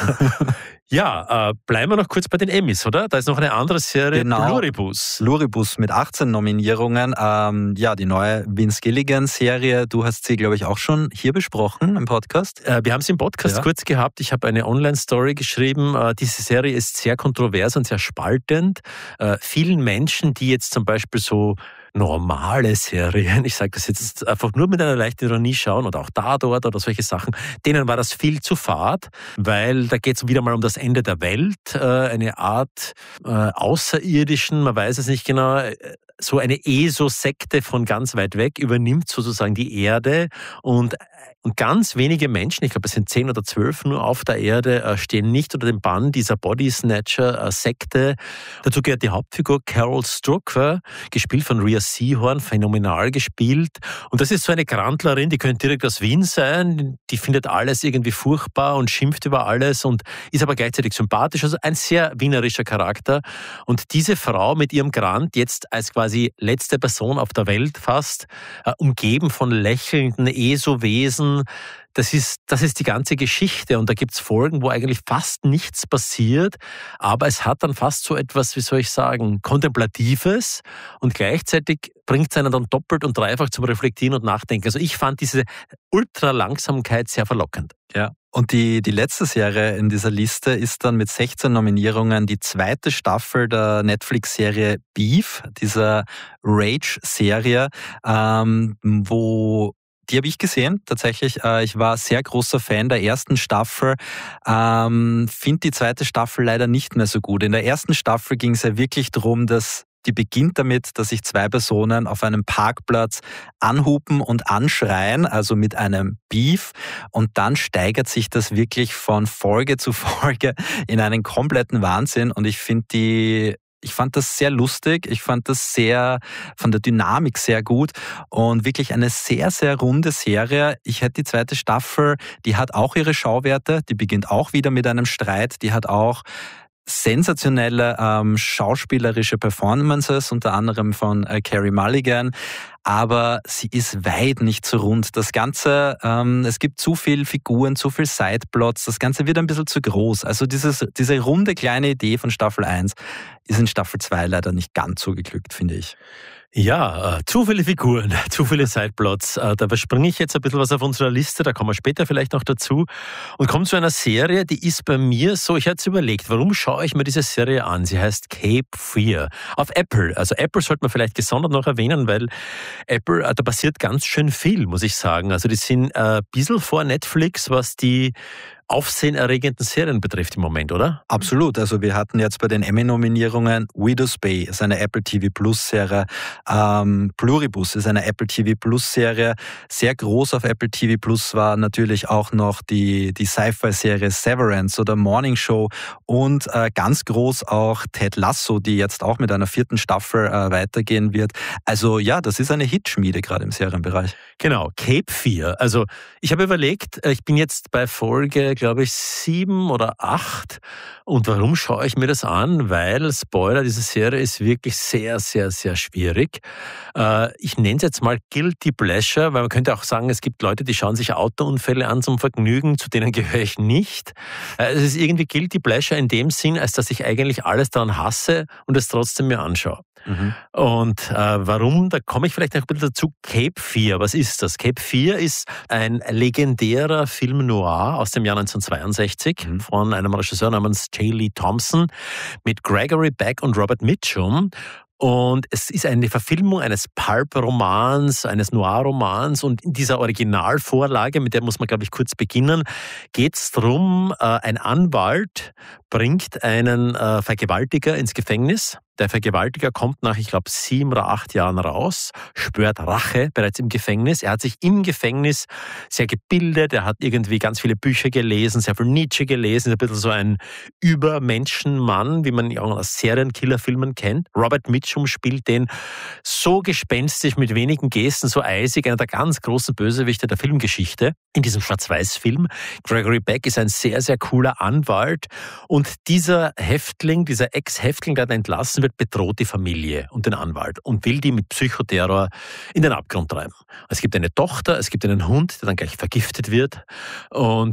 Ja, bleiben wir noch kurz bei den Emmys, oder? Da ist noch eine andere Serie, genau. Pluribus. Pluribus mit 18 Nominierungen. Die neue Vince Gilligan-Serie. Du hast sie, glaube ich, auch schon hier besprochen im Podcast. Wir haben sie im Podcast kurz gehabt. Ich habe eine Online-Story geschrieben. Diese Serie ist sehr kontrovers und sehr spaltend. Vielen Menschen, die jetzt zum Beispiel so normale Serien, ich sage das jetzt einfach nur mit einer leichten Ironie schauen oder auch dort oder solche Sachen, denen war das viel zu fad, weil da geht es wieder mal um das Ende der Welt, eine Art Außerirdischen, man weiß es nicht genau, so eine ESO-Sekte von ganz weit weg übernimmt sozusagen die Erde und ganz wenige Menschen, ich glaube es sind 10 oder 12 nur auf der Erde, stehen nicht unter dem Bann dieser Body-Snatcher-Sekte. Dazu gehört die Hauptfigur Carol Strucker, gespielt von Rhea Seehorn, phänomenal gespielt. Und das ist so eine Grandlerin, die könnte direkt aus Wien sein, die findet alles irgendwie furchtbar und schimpft über alles und ist aber gleichzeitig sympathisch, also ein sehr wienerischer Charakter. Und diese Frau mit ihrem Grant, jetzt als quasi letzte Person auf der Welt fast, umgeben von lächelnden ESO-Wesen, das ist die ganze Geschichte und da gibt es Folgen, wo eigentlich fast nichts passiert, aber es hat dann fast so etwas, wie soll ich sagen, Kontemplatives und gleichzeitig bringt es einen dann doppelt und dreifach zum Reflektieren und Nachdenken. Also ich fand diese Ultralangsamkeit sehr verlockend. Ja, Und die letzte Serie in dieser Liste ist dann mit 16 Nominierungen die zweite Staffel der Netflix-Serie Beef, dieser Rage-Serie, die habe ich gesehen, tatsächlich. Ich war sehr großer Fan der ersten Staffel, finde die zweite Staffel leider nicht mehr so gut. In der ersten Staffel ging es ja wirklich darum, dass die beginnt damit, dass sich zwei Personen auf einem Parkplatz anhupen und anschreien, also mit einem Beef. Und dann steigert sich das wirklich von Folge zu Folge in einen kompletten Wahnsinn. Und ich fand das sehr lustig, ich fand das von der Dynamik sehr gut und wirklich eine sehr, sehr runde Serie. Ich hätte die zweite Staffel, die hat auch ihre Schauwerte, die beginnt auch wieder mit einem Streit, die hat auch sensationelle schauspielerische Performances, unter anderem von Carey Mulligan, aber sie ist weit nicht so rund. Das Ganze, es gibt zu viele Figuren, zu viel Sideplots, das Ganze wird ein bisschen zu groß. Also diese runde kleine Idee von Staffel 1 ist in Staffel 2 leider nicht ganz so geglückt, finde ich. Ja, zu viele Figuren, zu viele Sideplots. Da überspringe ich jetzt ein bisschen was auf unserer Liste, da kommen wir später vielleicht noch dazu. Und komme zu einer Serie, die ist bei mir so, ich hatte es überlegt, warum schaue ich mir diese Serie an? Sie heißt Cape Fear auf Apple. Also Apple sollte man vielleicht gesondert noch erwähnen, weil Apple, da passiert ganz schön viel, muss ich sagen. Also die sind ein bisschen vor Netflix, was die aufsehenerregenden Serien betrifft im Moment, oder? Absolut. Also wir hatten jetzt bei den Emmy-Nominierungen Widow's Bay, ist eine Apple TV Plus-Serie. Pluribus ist eine Apple TV Plus-Serie. Sehr groß auf Apple TV Plus war natürlich auch noch die Sci-Fi-Serie Severance oder Morning Show und ganz groß auch Ted Lasso, die jetzt auch mit einer 4. Staffel weitergehen wird. Also ja, das ist eine Hitschmiede gerade im Serienbereich. Genau, Cape Fear. Also ich habe überlegt, ich bin jetzt bei Folge, glaube ich, 7 oder 8. Und warum schaue ich mir das an? Weil, Spoiler, diese Serie ist wirklich sehr, sehr, sehr schwierig. Ich nenne es jetzt mal Guilty Pleasure, weil man könnte auch sagen, es gibt Leute, die schauen sich Autounfälle an zum Vergnügen, zu denen gehöre ich nicht. Es ist irgendwie Guilty Pleasure in dem Sinn, als dass ich eigentlich alles daran hasse und es trotzdem mir anschaue. Mhm. Und warum, da komme ich vielleicht noch ein bisschen dazu. Cape Fear, was ist das? Cape Fear ist ein legendärer Film noir aus dem Jahr 1962 von einem Regisseur namens J. Lee Thompson mit Gregory Peck und Robert Mitchum. Und es ist eine Verfilmung eines Pulp-Romans, eines Noir-Romans. Und in dieser Originalvorlage, mit der muss man, glaube ich, kurz beginnen, geht es darum, ein Anwalt bringt einen Vergewaltiger ins Gefängnis. Der Vergewaltiger kommt nach, ich glaube, 7 oder 8 Jahren raus, schwört Rache bereits im Gefängnis. Er hat sich im Gefängnis sehr gebildet, er hat irgendwie ganz viele Bücher gelesen, sehr viel Nietzsche gelesen, ein bisschen so ein Übermenschenmann, wie man ihn auch aus Serienkillerfilmen kennt. Robert Mitchum spielt den so gespenstisch, mit wenigen Gesten, so eisig, einer der ganz großen Bösewichte der Filmgeschichte in diesem Schwarz-Weiß-Film. Gregory Peck ist ein sehr, sehr cooler Anwalt und dieser Häftling, dieser Ex-Häftling, der entlassen wird, bedroht die Familie und den Anwalt und will die mit Psychoterror in den Abgrund treiben. Es gibt eine Tochter, es gibt einen Hund, der dann gleich vergiftet wird und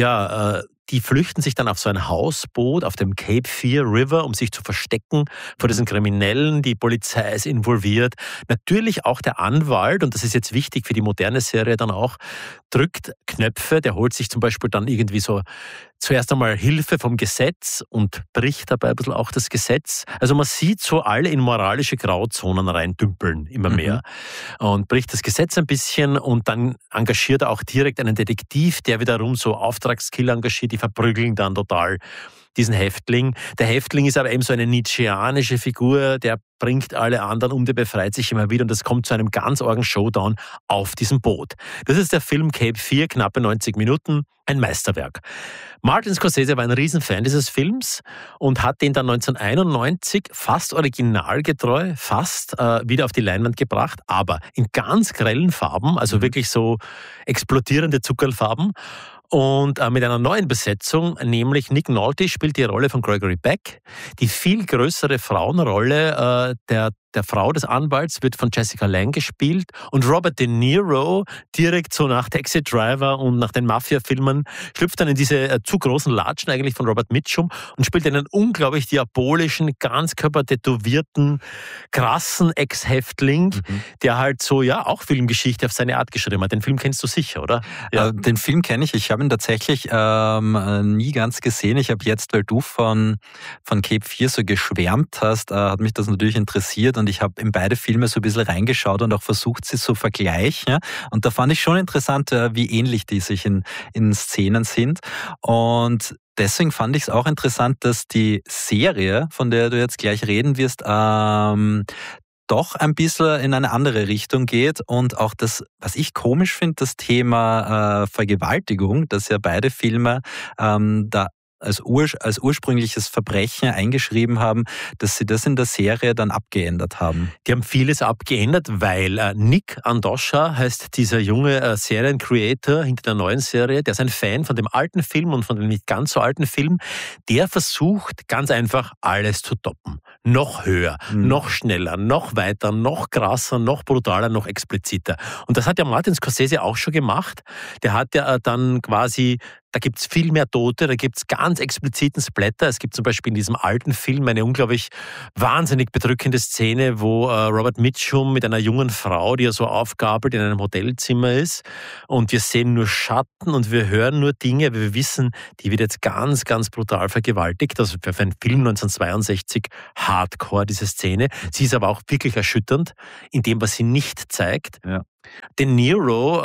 die flüchten sich dann auf so ein Hausboot auf dem Cape Fear River, um sich zu verstecken vor diesen Kriminellen. Die Polizei ist involviert. Natürlich auch der Anwalt, und das ist jetzt wichtig für die moderne Serie dann auch, drückt Knöpfe. Der holt sich zum Beispiel dann irgendwie so zuerst einmal Hilfe vom Gesetz und bricht dabei ein bisschen auch das Gesetz. Also man sieht so alle in moralische Grauzonen reindümpeln, immer mehr. Und bricht das Gesetz ein bisschen und dann engagiert er auch direkt einen Detektiv, der wiederum so Auftragskiller engagiert, die verprügeln dann total diesen Häftling. Der Häftling ist aber eben so eine nietzscheanische Figur, der bringt alle anderen um, der befreit sich immer wieder und es kommt zu einem ganz argen Showdown auf diesem Boot. Das ist der Film Cape Fear, knappe 90 Minuten, ein Meisterwerk. Martin Scorsese war ein Riesenfan dieses Films und hat den dann 1991 fast originalgetreu, wieder auf die Leinwand gebracht, aber in ganz grellen Farben, also wirklich so explodierende Zuckerfarben. Und mit einer neuen Besetzung, nämlich Nick Nolte spielt die Rolle von Gregory Peck. Die viel größere Frauenrolle der der Frau des Anwalts, wird von Jessica Lange gespielt und Robert De Niro, direkt so nach Taxi Driver und nach den Mafia-Filmen, schlüpft dann in diese zu großen Latschen eigentlich von Robert Mitchum und spielt einen unglaublich diabolischen, ganzkörpertätowierten, krassen Ex-Häftling, der halt so, ja, auch Filmgeschichte auf seine Art geschrieben hat. Den Film kennst du sicher, oder? Ja. Den Film kenne ich. Ich habe ihn tatsächlich nie ganz gesehen. Ich habe jetzt, weil du von Cape 4 so geschwärmt hast, hat mich das natürlich interessiert und ich habe in beide Filme so ein bisschen reingeschaut und auch versucht, sie zu vergleichen. Und da fand ich schon interessant, wie ähnlich die sich in Szenen sind. Und deswegen fand ich es auch interessant, dass die Serie, von der du jetzt gleich reden wirst, doch ein bisschen in eine andere Richtung geht und auch das, was ich komisch finde, das Thema Vergewaltigung, dass ja beide Filme da als ursprüngliches Verbrechen eingeschrieben haben, dass sie das in der Serie dann abgeändert haben. Die haben vieles abgeändert, weil Nick Andosha heißt dieser junge Seriencreator hinter der neuen Serie, der ist ein Fan von dem alten Film und von dem nicht ganz so alten Film. Der versucht ganz einfach alles zu toppen. Noch höher, noch schneller, noch weiter, noch krasser, noch brutaler, noch expliziter. Und das hat ja Martin Scorsese auch schon gemacht. Der hat ja dann quasi, da gibt's viel mehr Tote, da gibt's ganz expliziten Splatter. Es gibt zum Beispiel in diesem alten Film eine unglaublich wahnsinnig bedrückende Szene, wo Robert Mitchum mit einer jungen Frau, die er so aufgabelt, in einem Hotelzimmer ist. Und wir sehen nur Schatten und wir hören nur Dinge, wir wissen, die wird jetzt ganz, ganz brutal vergewaltigt. Also für einen Film 1962 Hardcore, diese Szene. Sie ist aber auch wirklich erschütternd in dem, was sie nicht zeigt. Ja. De Niro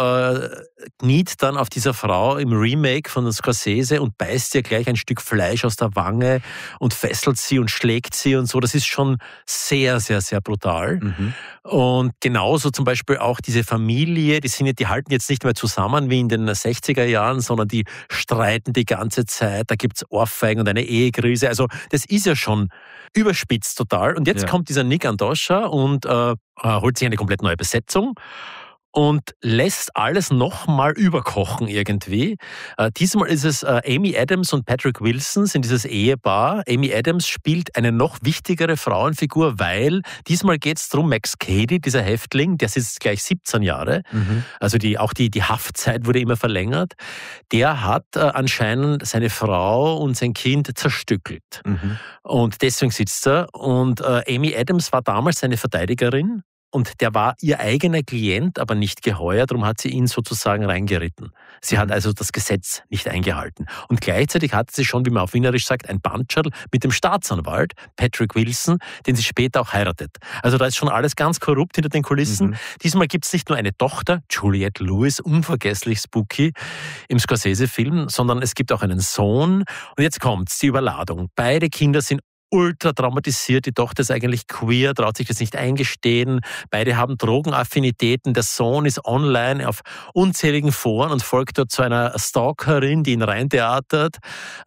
kniet dann auf dieser Frau im Remake von Scorsese und beißt ihr gleich ein Stück Fleisch aus der Wange und fesselt sie und schlägt sie und so. Das ist schon sehr, sehr, sehr brutal. Und genauso zum Beispiel auch diese Familie, die halten jetzt nicht mehr zusammen wie in den 60er Jahren, sondern die streiten die ganze Zeit. Da gibt's Ohrfeigen und eine Ehekrise. Also das ist ja schon überspitzt total. Und jetzt kommt dieser Nick Andosha und holt sich eine komplett neue Besetzung und lässt alles nochmal überkochen irgendwie. Diesmal ist es Amy Adams und Patrick Wilson, sind dieses Ehepaar. Amy Adams spielt eine noch wichtigere Frauenfigur, weil diesmal geht es darum, Max Cady, dieser Häftling, der sitzt gleich 17 Jahre, also die Haftzeit wurde immer verlängert, der hat anscheinend seine Frau und sein Kind zerstückelt. Und deswegen sitzt er. Und Amy Adams war damals seine Verteidigerin. Und der war ihr eigener Klient, aber nicht geheuer, darum hat sie ihn sozusagen reingeritten. Sie hat also das Gesetz nicht eingehalten. Und gleichzeitig hatte sie schon, wie man auf Wienerisch sagt, ein Bandscherl mit dem Staatsanwalt, Patrick Wilson, den sie später auch heiratet. Also da ist schon alles ganz korrupt hinter den Kulissen. Diesmal gibt es nicht nur eine Tochter, Juliette Lewis, unvergesslich spooky im Scorsese-Film, sondern es gibt auch einen Sohn. Und jetzt kommt's, die Überladung. Beide Kinder sind ultra traumatisiert. Die Tochter ist eigentlich queer, traut sich das nicht eingestehen. Beide haben Drogenaffinitäten. Der Sohn ist online auf unzähligen Foren und folgt dort zu einer Stalkerin, die ihn reintheatert.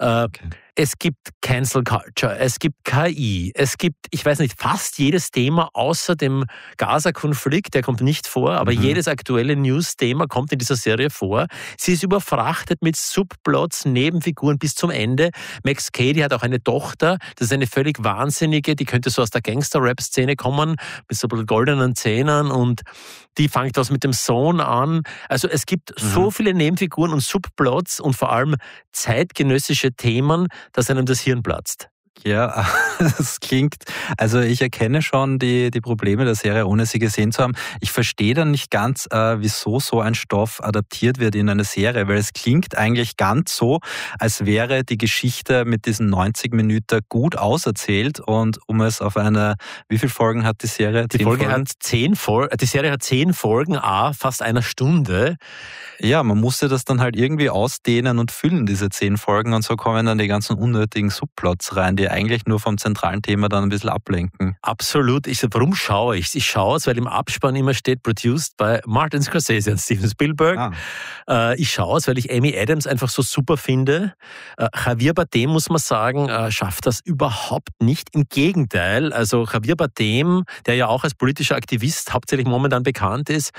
Es gibt Cancel Culture, es gibt KI, es gibt, ich weiß nicht, fast jedes Thema außer dem Gaza-Konflikt, der kommt nicht vor, aber jedes aktuelle News-Thema kommt in dieser Serie vor. Sie ist überfrachtet mit Subplots, Nebenfiguren bis zum Ende. Max Cady hat auch eine Tochter, das ist eine völlig wahnsinnige, die könnte so aus der Gangster-Rap-Szene kommen, mit so ein bisschen goldenen Zähnen und die fängt was mit dem Sohn an. Also es gibt so viele Nebenfiguren und Subplots und vor allem zeitgenössische Themen, dass einem das Hirn platzt. Ja, das klingt, also ich erkenne schon die Probleme der Serie, ohne sie gesehen zu haben. Ich verstehe dann nicht ganz, wieso so ein Stoff adaptiert wird in eine Serie, weil es klingt eigentlich ganz so, als wäre die Geschichte mit diesen 90 Minuten gut auserzählt und um es auf wie viele Folgen hat die Serie? Die Serie hat 10 Folgen, fast einer Stunde. Ja, man musste das dann halt irgendwie ausdehnen und füllen, diese 10 Folgen und so kommen dann die ganzen unnötigen Subplots rein, die eigentlich nur vom zentralen Thema dann ein bisschen ablenken. Absolut. Warum schaue ich? Ich schaue es, weil im Abspann immer steht, produced by Martin Scorsese und Steven Spielberg. Ich schaue es, weil ich Amy Adams einfach so super finde. Javier Bardem, muss man sagen, schafft das überhaupt nicht. Im Gegenteil, also Javier Bardem, der ja auch als politischer Aktivist hauptsächlich momentan bekannt ist,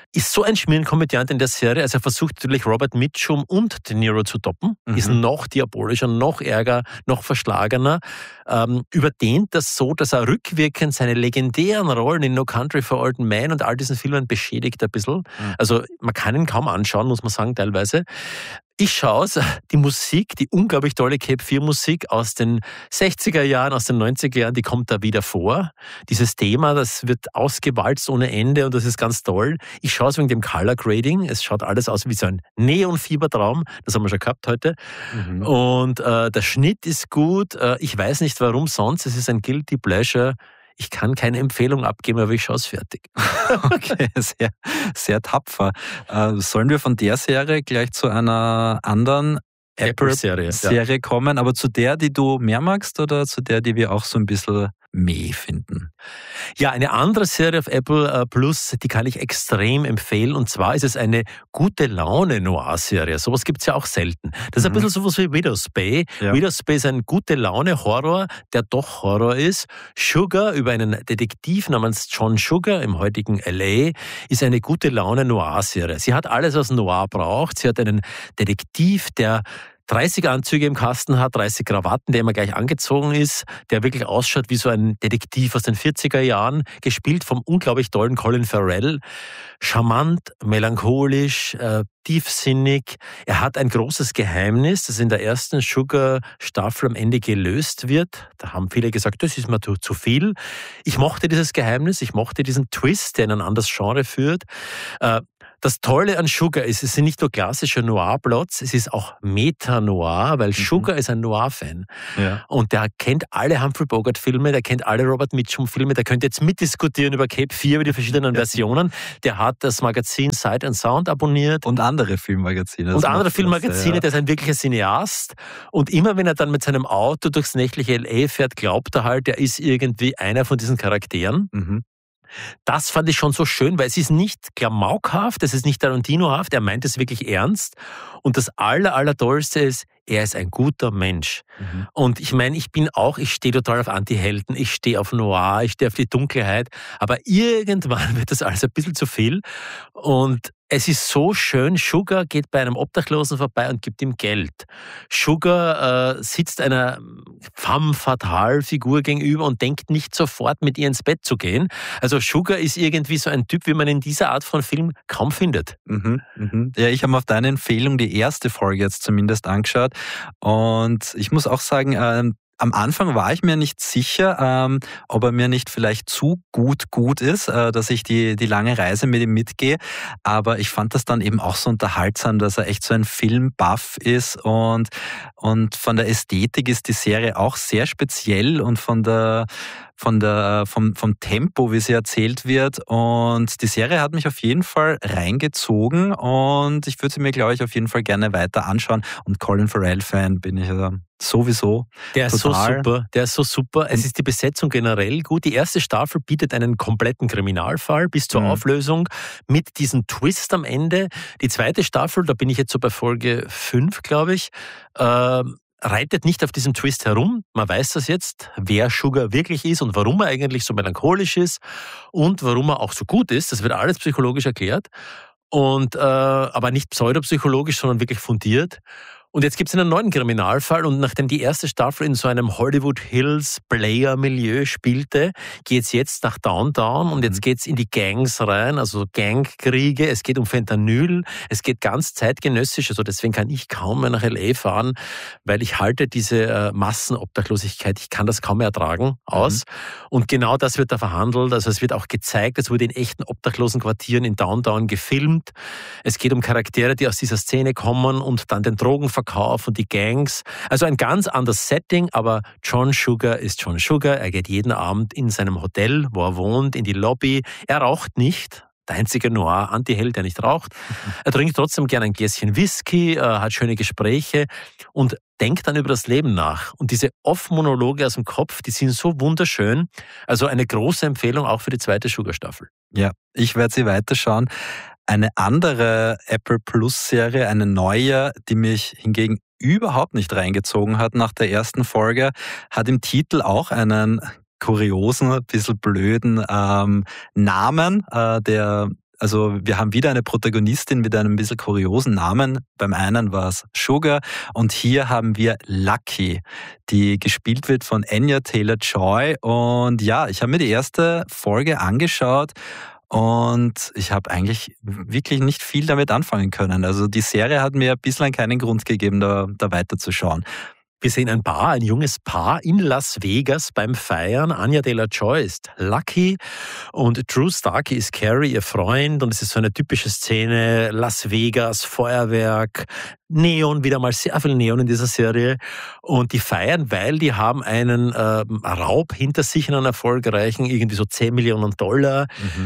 ist so ein Schmierenkomödiant in der Serie, also er versucht natürlich Robert Mitchum und De Niro zu toppen, ist noch diabolischer, noch ärger, noch verschlagener, überdehnt das so, dass er rückwirkend seine legendären Rollen in No Country for Old Men und all diesen Filmen beschädigt ein bisschen. Also man kann ihn kaum anschauen, muss man sagen, teilweise. Ich schaue es, die Musik, die unglaublich tolle Cape 4 Musik aus den 60er Jahren, aus den 90er Jahren, die kommt da wieder vor. Dieses Thema, das wird ausgewalzt ohne Ende und das ist ganz toll. Ich schaue es wegen dem Color Grading. Es schaut alles aus wie so ein Neonfiebertraum. Das haben wir schon gehabt heute. Und der Schnitt ist gut. Ich weiß nicht, warum sonst. Es ist ein Guilty Pleasure. Ich kann keine Empfehlung abgeben, aber ich schaue es fertig. Okay, sehr, sehr tapfer. Sollen wir von der Serie gleich zu einer anderen Apple-Serie kommen, aber zu der, die du mehr magst oder zu der, die wir auch so ein bisschen meh finden? Ja, eine andere Serie auf Apple Plus, die kann ich extrem empfehlen, und zwar ist es eine gute Laune-Noir-Serie. Sowas gibt es ja auch selten. Das ist ein bisschen sowas wie Widow's Bay. Ja. Widow's Bay ist ein gute Laune-Horror, der doch Horror ist. Sugar, über einen Detektiv namens John Sugar im heutigen L.A., ist eine gute Laune-Noir-Serie. Sie hat alles, was Noir braucht. Sie hat einen Detektiv, der 30 Anzüge im Kasten hat, 30 Krawatten, der immer gleich angezogen ist, der wirklich ausschaut wie so ein Detektiv aus den 40er Jahren, gespielt vom unglaublich tollen Colin Farrell. Charmant, melancholisch, tiefsinnig. Er hat ein großes Geheimnis, das in der ersten Sugar-Staffel am Ende gelöst wird. Da haben viele gesagt, das ist mir zu viel. Ich mochte dieses Geheimnis, ich mochte diesen Twist, der in ein anderes Genre führt. Das Tolle an Sugar ist, es sind nicht nur klassische Noir-Plots, es ist auch Meta-Noir, weil Sugar ist ein Noir-Fan. Ja. Und der kennt alle Humphrey Bogart-Filme, der kennt alle Robert Mitchum-Filme, der könnte jetzt mitdiskutieren über Cape 4, über die verschiedenen Versionen. Der hat das Magazin Sight and Sound abonniert. Und andere Filmmagazine. Der ist ein wirklicher Cineast. Und immer wenn er dann mit seinem Auto durchs nächtliche L.A. fährt, glaubt er halt, er ist irgendwie einer von diesen Charakteren. Das fand ich schon so schön, weil es ist nicht klamaukhaft, es ist nicht Tarantinohaft, er meint es wirklich ernst. Und das Allertollste ist, er ist ein guter Mensch. Und ich meine, ich stehe total auf Anti-Helden, ich stehe auf Noir, ich stehe auf die Dunkelheit, aber irgendwann wird das alles ein bisschen zu viel. Und es ist so schön, Sugar geht bei einem Obdachlosen vorbei und gibt ihm Geld. Sugar sitzt einer femme fatale Figur gegenüber und denkt nicht sofort, mit ihr ins Bett zu gehen. Also Sugar ist irgendwie so ein Typ, wie man in dieser Art von Film kaum findet. Ja, ich habe auf deine Empfehlung die erste Folge jetzt zumindest angeschaut und ich muss auch sagen, am Anfang war ich mir nicht sicher, ob er mir nicht vielleicht zu gut ist, dass ich die lange Reise mit ihm mitgehe. Aber ich fand das dann eben auch so unterhaltsam, dass er echt so ein Filmbuff ist und von der Ästhetik ist die Serie auch sehr speziell und vom Tempo, wie sie erzählt wird. Und die Serie hat mich auf jeden Fall reingezogen und ich würde sie mir, glaube ich, auf jeden Fall gerne weiter anschauen. Und Colin Farrell-Fan bin ich ja sowieso. Der ist so super. Es ist die Besetzung generell gut. Die erste Staffel bietet einen kompletten Kriminalfall bis zur Auflösung mit diesem Twist am Ende. Die zweite Staffel, da bin ich jetzt so bei Folge 5, glaube ich, reitet nicht auf diesem Twist herum. Man weiß das jetzt, wer Sugar wirklich ist und warum er eigentlich so melancholisch ist und warum er auch so gut ist. Das wird alles psychologisch erklärt. Und aber nicht pseudopsychologisch, sondern wirklich fundiert. Und jetzt gibt es einen neuen Kriminalfall und nachdem die erste Staffel in so einem Hollywood Hills Player-Milieu spielte, geht es jetzt nach Downtown und jetzt geht es in die Gangs rein, also Gangkriege, es geht um Fentanyl, es geht ganz zeitgenössisch, also deswegen kann ich kaum mehr nach L.A. fahren, weil ich halte diese Massenobdachlosigkeit, ich kann das kaum mehr ertragen, aus. Und genau das wird da verhandelt, also es wird auch gezeigt, es wurde in echten Obdachlosenquartieren in Downtown gefilmt. Es geht um Charaktere, die aus dieser Szene kommen und dann den Drogenverkauf und die Gangs. Also ein ganz anderes Setting, aber John Sugar ist John Sugar. Er geht jeden Abend in seinem Hotel, wo er wohnt, in die Lobby. Er raucht nicht. Der einzige Noir-Antiheld, der nicht raucht. Er trinkt trotzdem gerne ein Gläschen Whisky, hat schöne Gespräche und denkt dann über das Leben nach. Und diese Off-Monologe aus dem Kopf, die sind so wunderschön. Also eine große Empfehlung auch für die zweite Sugar-Staffel. Ja, ich werde sie weiterschauen. Eine andere Apple Plus Serie, eine neue, die mich hingegen überhaupt nicht reingezogen hat nach der ersten Folge, hat im Titel auch einen kuriosen, ein bisschen blöden Namen. Der Also wir haben wieder eine Protagonistin mit einem ein bisschen kuriosen Namen. Beim einen war es Sugar und hier haben wir Lucky, die gespielt wird von Anya Taylor-Joy. Und ja, ich habe mir die erste Folge angeschaut und ich habe eigentlich wirklich nicht viel damit anfangen können. Also die Serie hat mir bislang keinen Grund gegeben, da weiterzuschauen. Wir sehen ein junges Paar in Las Vegas beim Feiern. Anya Taylor-Joy ist Lucky und Drew Starkey ist Carrie, ihr Freund. Und es ist so eine typische Szene, Las Vegas, Feuerwerk, Neon, wieder mal sehr viel Neon in dieser Serie. Und die feiern, weil die haben einen Raub hinter sich, einen erfolgreichen, irgendwie so 10 Millionen $,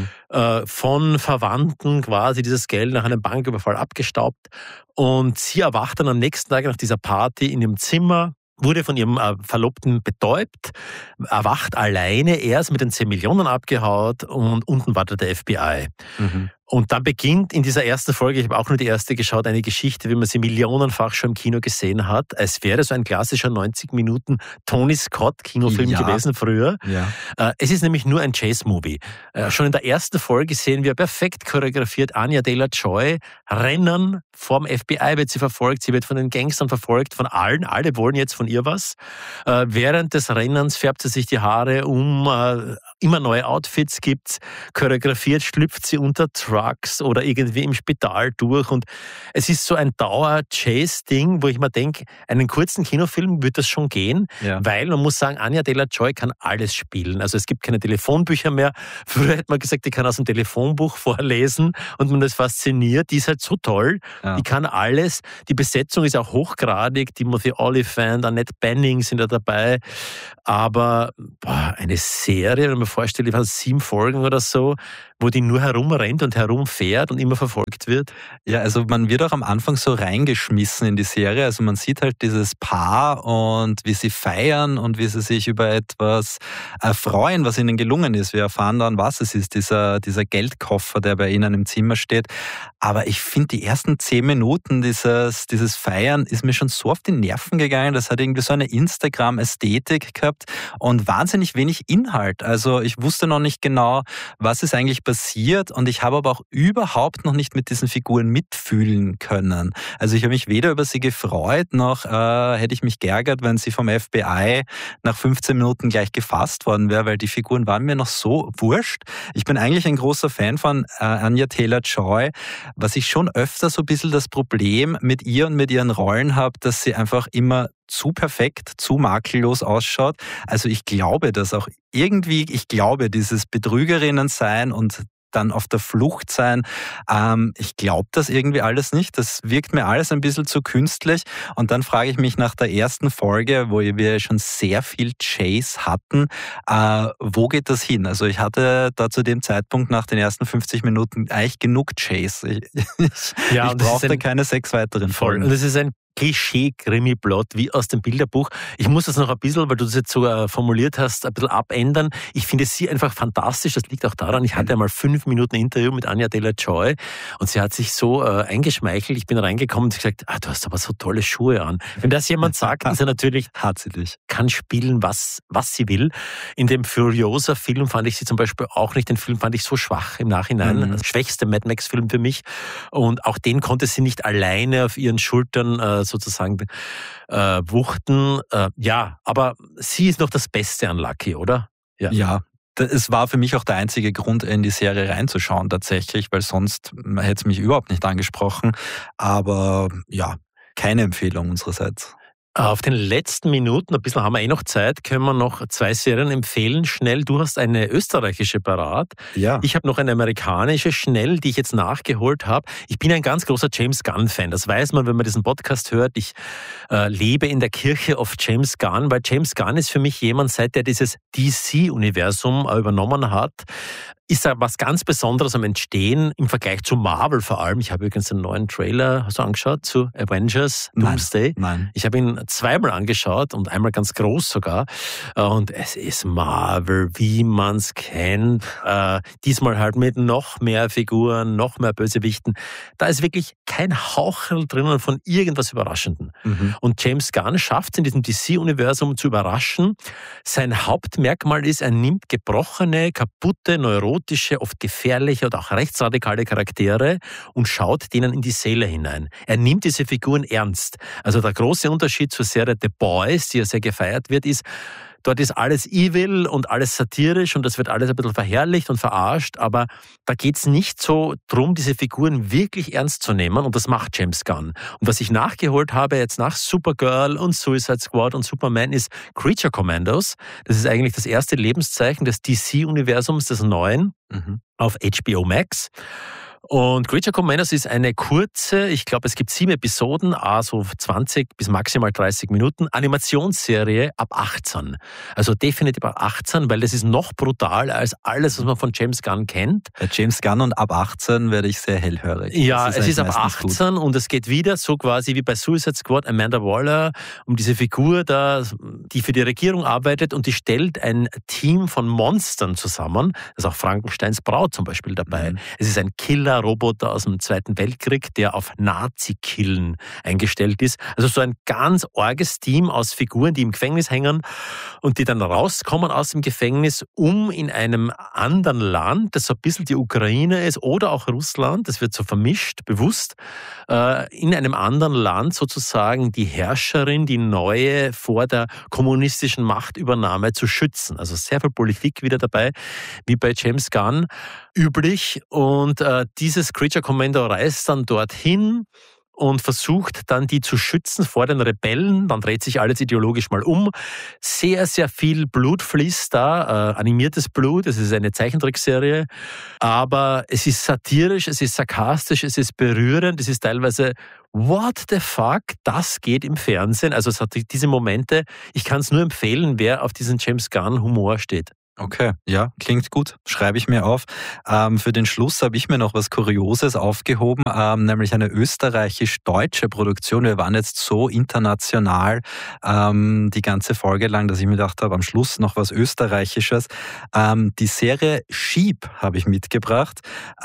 von Verwandten quasi dieses Geld nach einem Banküberfall abgestaubt. Und sie erwacht dann am nächsten Tag nach dieser Party in ihrem Zimmer, wurde von ihrem Verlobten betäubt, erwacht alleine, er ist mit den 10 Millionen abgehaut und unten wartet der FBI. Und dann beginnt in dieser ersten Folge, ich habe auch nur die erste geschaut, eine Geschichte, wie man sie millionenfach schon im Kino gesehen hat. Es wäre so ein klassischer 90 Minuten Tony Scott Kinofilm gewesen früher. Ja. Es ist nämlich nur ein Chase-Movie. Schon in der ersten Folge sehen wir perfekt choreografiert Anya Taylor-Joy rennen vom FBI, wird sie verfolgt, sie wird von den Gangstern verfolgt, von allen, alle wollen jetzt von ihr was. Während des Rennens färbt sie sich die Haare um, immer neue Outfits gibt's, choreografiert schlüpft sie unter Trucks oder irgendwie im Spital durch und es ist so ein Dauer-Chase-Ding, wo ich mir denke, einen kurzen Kinofilm wird das schon gehen, weil man muss sagen, Anya Taylor-Joy kann alles spielen. Also es gibt keine Telefonbücher mehr. Früher hätte man gesagt, die kann aus dem Telefonbuch vorlesen und man ist fasziniert. Die ist halt so toll, die kann alles. Die Besetzung ist auch hochgradig. Timothy Olyphant, Annette Bening sind da dabei. Aber eine Serie, wenn man mir vorstellt, die waren 7 Folgen oder so, wo die nur herumrennt und herumfährt und immer verfolgt wird? Ja, also man wird auch am Anfang so reingeschmissen in die Serie. Also man sieht halt dieses Paar und wie sie feiern und wie sie sich über etwas freuen, was ihnen gelungen ist. Wir erfahren dann, was es ist, dieser Geldkoffer, der bei ihnen im Zimmer steht. Aber ich finde, die ersten 10 Minuten dieses Feiern ist mir schon so auf die Nerven gegangen. Das hat irgendwie so eine Instagram-Ästhetik gehabt und wahnsinnig wenig Inhalt. Also ich wusste noch nicht genau, was ist eigentlich passiert und ich habe aber auch überhaupt noch nicht mit diesen Figuren mitfühlen können. Also ich habe mich weder über sie gefreut, noch hätte ich mich geärgert, wenn sie vom FBI nach 15 Minuten gleich gefasst worden wäre, weil die Figuren waren mir noch so wurscht. Ich bin eigentlich ein großer Fan von Anya Taylor-Joy, was ich schon öfter so ein bisschen das Problem mit ihr und mit ihren Rollen habe, dass sie einfach immer zu perfekt, zu makellos ausschaut. Also ich glaube das auch irgendwie, dieses Betrügerinnen sein und dann auf der Flucht sein. Ich glaube das irgendwie alles nicht. Das wirkt mir alles ein bisschen zu künstlich. Und dann frage ich mich nach der ersten Folge, wo wir schon sehr viel Chase hatten, wo geht das hin? Also ich hatte da zu dem Zeitpunkt nach den ersten 50 Minuten eigentlich genug Chase. Ich brauchte keine 6 weiteren Folgen. Und das ist ein Klischee-Krimi-Plot wie aus dem Bilderbuch. Ich muss das noch ein bisschen, weil du das jetzt so formuliert hast, ein bisschen abändern. Ich finde sie einfach fantastisch. Das liegt auch daran, ich hatte einmal 5 Minuten Interview mit Anya Taylor-Joy und sie hat sich so eingeschmeichelt. Ich bin reingekommen und gesagt, du hast aber so tolle Schuhe an. Wenn das jemand sagt, ist er natürlich, kann spielen, was sie will. In dem Furiosa-Film fand ich sie zum Beispiel auch nicht. Den Film fand ich so schwach im Nachhinein. Das schwächste Mad Max-Film für mich. Und auch den konnte sie nicht alleine auf ihren Schultern sozusagen wuchten. Aber sie ist noch das Beste an Lucky, oder? Ja. Es war für mich auch der einzige Grund, in die Serie reinzuschauen tatsächlich, weil sonst hätte es mich überhaupt nicht angesprochen. Aber ja, keine Empfehlung unsererseits. Auf den letzten Minuten, ein bisschen haben wir noch Zeit, können wir noch 2 Serien empfehlen. Schnell, du hast eine österreichische parat. Ja. Ich habe noch eine amerikanische, schnell, die ich jetzt nachgeholt habe. Ich bin ein ganz großer James Gunn-Fan. Das weiß man, wenn man diesen Podcast hört. Ich lebe in der Kirche of James Gunn, weil James Gunn ist für mich jemand, seit er dieses DC-Universum übernommen hat, ist da was ganz Besonderes am Entstehen im Vergleich zu Marvel vor allem. Ich habe übrigens den neuen Trailer so angeschaut zu Avengers Doomsday. Nein. Ich habe ihn 2-mal angeschaut und einmal ganz groß sogar. Und es ist Marvel, wie man es kennt. Diesmal halt mit noch mehr Figuren, noch mehr Bösewichten. Da ist wirklich kein Hauchel drinnen von irgendwas Überraschendem. Und James Gunn schafft es in diesem DC-Universum zu überraschen. Sein Hauptmerkmal ist, er nimmt gebrochene, kaputte Neuronen exotische, oft gefährliche oder auch rechtsradikale Charaktere und schaut denen in die Seele hinein. Er nimmt diese Figuren ernst. Also der große Unterschied zur Serie The Boys, die ja sehr gefeiert wird, ist, dort ist alles evil und alles satirisch und das wird alles ein bisschen verherrlicht und verarscht, aber da geht's nicht so drum, diese Figuren wirklich ernst zu nehmen und das macht James Gunn. Und was ich nachgeholt habe jetzt nach Supergirl und Suicide Squad und Superman ist Creature Commandos. Das ist eigentlich das erste Lebenszeichen des DC-Universums, des Neuen, auf HBO Max. Und Creature Commandos ist eine kurze, ich glaube, es gibt 7 Episoden, so 20 bis maximal 30 Minuten, Animationsserie ab 18. Also definitiv ab 18, weil das ist noch brutaler als alles, was man von James Gunn kennt. Bei James Gunn und ab 18 werde ich sehr hellhörig. Ja, es ist ab 18 gut. Und es geht wieder so quasi wie bei Suicide Squad, Amanda Waller, um diese Figur da, die für die Regierung arbeitet und die stellt ein Team von Monstern zusammen. Da ist auch Frankensteins Braut zum Beispiel dabei. Es ist ein Killer-Roboter aus dem Zweiten Weltkrieg, der auf Nazi-Killen eingestellt ist. Also so ein ganz arges Team aus Figuren, die im Gefängnis hängen und die dann rauskommen aus dem Gefängnis, um in einem anderen Land, das so ein bisschen die Ukraine ist oder auch Russland, das wird so vermischt, bewusst, in einem anderen Land sozusagen die Herrscherin, die neue, vor der kommunistischen Machtübernahme zu schützen. Also sehr viel Politik wieder dabei, wie bei James Gunn üblich. Und dieses Creature Commando reist dann dorthin und versucht dann, die zu schützen vor den Rebellen. Dann dreht sich alles ideologisch mal um. Sehr, sehr viel Blut fließt da, animiertes Blut. Es ist eine Zeichentrickserie. Aber es ist satirisch, es ist sarkastisch, es ist berührend, es ist teilweise what the fuck, das geht im Fernsehen. Also es hat diese Momente. Ich kann es nur empfehlen, wer auf diesen James Gunn Humor steht. Okay, ja, klingt gut. Schreibe ich mir auf. Für den Schluss habe ich mir noch was Kurioses aufgehoben, nämlich eine österreichisch-deutsche Produktion. Wir waren jetzt so international die ganze Folge lang, dass ich mir gedacht habe, am Schluss noch was Österreichisches. Die Serie Sheep habe ich mitgebracht.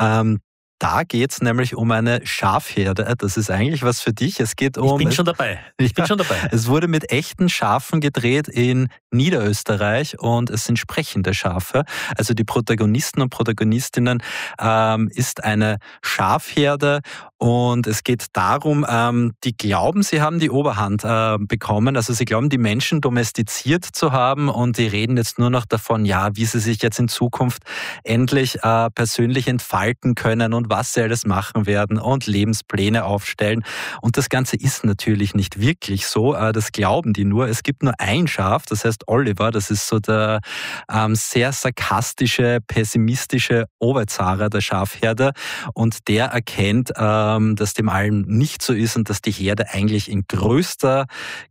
Da geht's nämlich um eine Schafherde. Das ist eigentlich was für dich. Es geht um. Ich bin schon dabei. Es wurde mit echten Schafen gedreht in Niederösterreich und es sind sprechende Schafe. Also die Protagonisten und Protagonistinnen ist eine Schafherde und es geht darum, die glauben, sie haben die Oberhand bekommen. Also sie glauben, die Menschen domestiziert zu haben und die reden jetzt nur noch davon, ja, wie sie sich jetzt in Zukunft endlich persönlich entfalten können und was sie alles machen werden und Lebenspläne aufstellen. Und das Ganze ist natürlich nicht wirklich so. Das glauben die nur. Es gibt nur ein Schaf, das heißt Oliver. Das ist so der sehr sarkastische, pessimistische Oberzahrer der Schafherde. Und der erkennt, dass dem allen nicht so ist und dass die Herde eigentlich in größter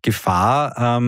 Gefahr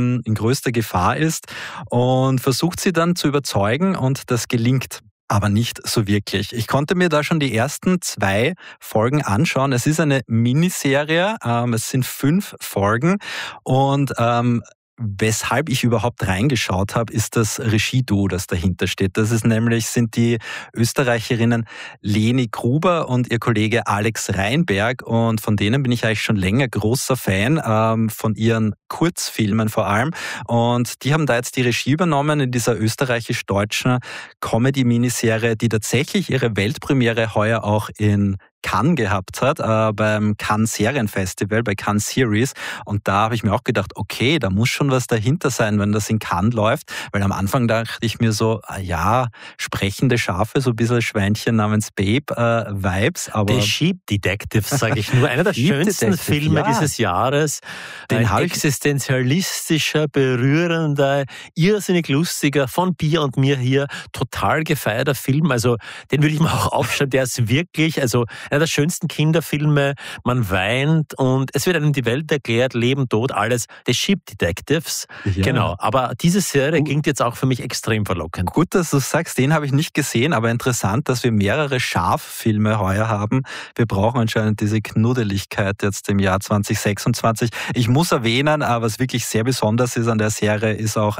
ist und versucht sie dann zu überzeugen und das gelingt aber nicht so wirklich. Ich konnte mir da schon die ersten 2 Folgen anschauen. Es ist eine Miniserie, es sind 5 Folgen und weshalb ich überhaupt reingeschaut habe, ist das Regieduo, das dahinter steht. Das ist sind die Österreicherinnen Leni Gruber und ihr Kollege Alex Reinberg und von denen bin ich eigentlich schon länger großer Fan, von ihren Kurzfilmen vor allem und die haben da jetzt die Regie übernommen in dieser österreichisch-deutschen Comedy-Miniserie, die tatsächlich ihre Weltpremiere heuer auch in Cannes gehabt hat, beim Cannes Serienfestival, bei Cannes Series. Und da habe ich mir auch gedacht, okay, da muss schon was dahinter sein, wenn das in Cannes läuft. Weil am Anfang dachte ich mir so, ja, sprechende Schafe, so ein bisschen Schweinchen namens Babe-Vibes. Aber The Sheep Detectives, sage ich nur. Einer der schönsten Filme dieses Jahres. Ein existenzialistischer, berührender, irrsinnig lustiger, von Bier und mir hier, total gefeierter Film. Also den würde ich mir auch aufschreiben. Der ist wirklich, also einer der schönsten Kinderfilme, man weint und es wird einem die Welt erklärt, Leben, Tod, alles. The Sheep Detectives, ja. Genau. Aber diese Serie klingt jetzt auch für mich extrem verlockend. Gut, dass du sagst, den habe ich nicht gesehen, aber interessant, dass wir mehrere Schaffilme heuer haben. Wir brauchen anscheinend diese Knuddeligkeit jetzt im Jahr 2026. Ich muss erwähnen, was wirklich sehr besonders ist an der Serie, ist auch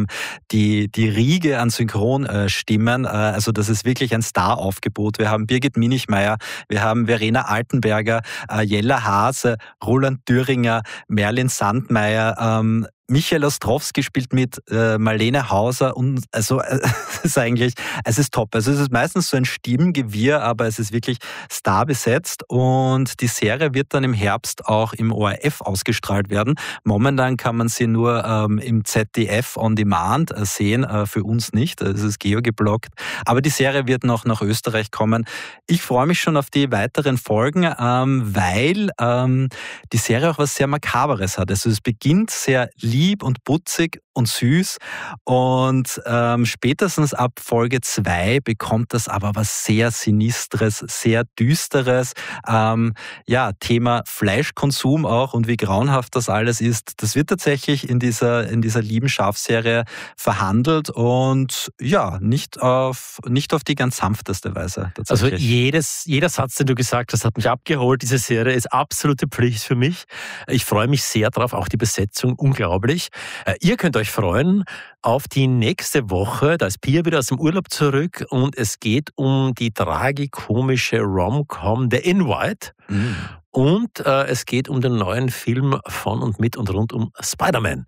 die Riege an Synchronstimmen. Also das ist wirklich ein Star-Aufgebot. Wir haben Birgit Minichmeier, wir haben Verena Altenberger, Jella Haase, Roland Thüringer, Merlin Sandmeier, Michael Ostrowski spielt mit, Marlene Hauser und also es ist top. Also es ist meistens so ein Stimmengewirr, aber es ist wirklich starbesetzt und die Serie wird dann im Herbst auch im ORF ausgestrahlt werden. Momentan kann man sie nur im ZDF on Demand sehen, für uns nicht. Es ist geogeblockt. Aber die Serie wird noch nach Österreich kommen. Ich freue mich schon auf die weiteren Folgen, weil die Serie auch was sehr Makaberes hat. Also es beginnt sehr lieb und putzig und süß und spätestens ab Folge 2 bekommt das aber was sehr Sinistres, sehr Düsteres. Thema Fleischkonsum auch und wie grauenhaft das alles ist. Das wird tatsächlich in dieser lieben Schafserie verhandelt und ja, nicht auf die ganz sanfteste Weise. Also jeder Satz, den du gesagt hast, hat mich abgeholt. Diese Serie ist absolute Pflicht für mich. Ich freue mich sehr drauf, auch die Besetzung, unglaublich. Ihr könnt euch freuen auf die nächste Woche. Da ist Pia wieder aus dem Urlaub zurück und es geht um die tragikomische Rom-Com The Invite. Und es geht um den neuen Film von und mit und rund um Spider-Man.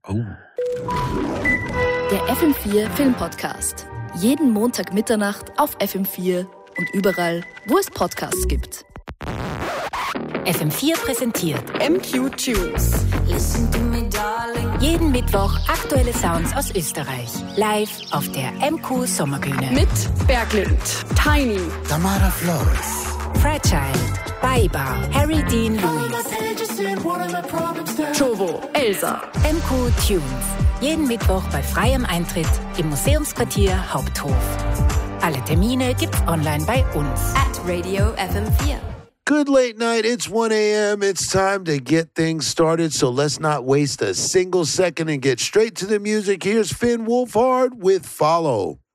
Der FM4 Filmpodcast. Jeden Montag Mitternacht auf FM4 und überall, wo es Podcasts gibt. FM4 präsentiert MQ Tunes. jeden Mittwoch aktuelle Sounds aus Österreich. Live auf der MQ Sommerbühne. Mit Berglind, Tiny, Tamara Flores, Fragile, Baiba, Harry Dean Lewis, Jovo, Elsa. MQ Tunes. Jeden Mittwoch bei freiem Eintritt im Museumsquartier Haupthof. Alle Termine gibt's online bei uns. At Radio FM4. Good late night, it's 1 a.m. It's time to get things started, so let's not waste a single second and get straight to the music. Here's Finn Wolfhard with Follow.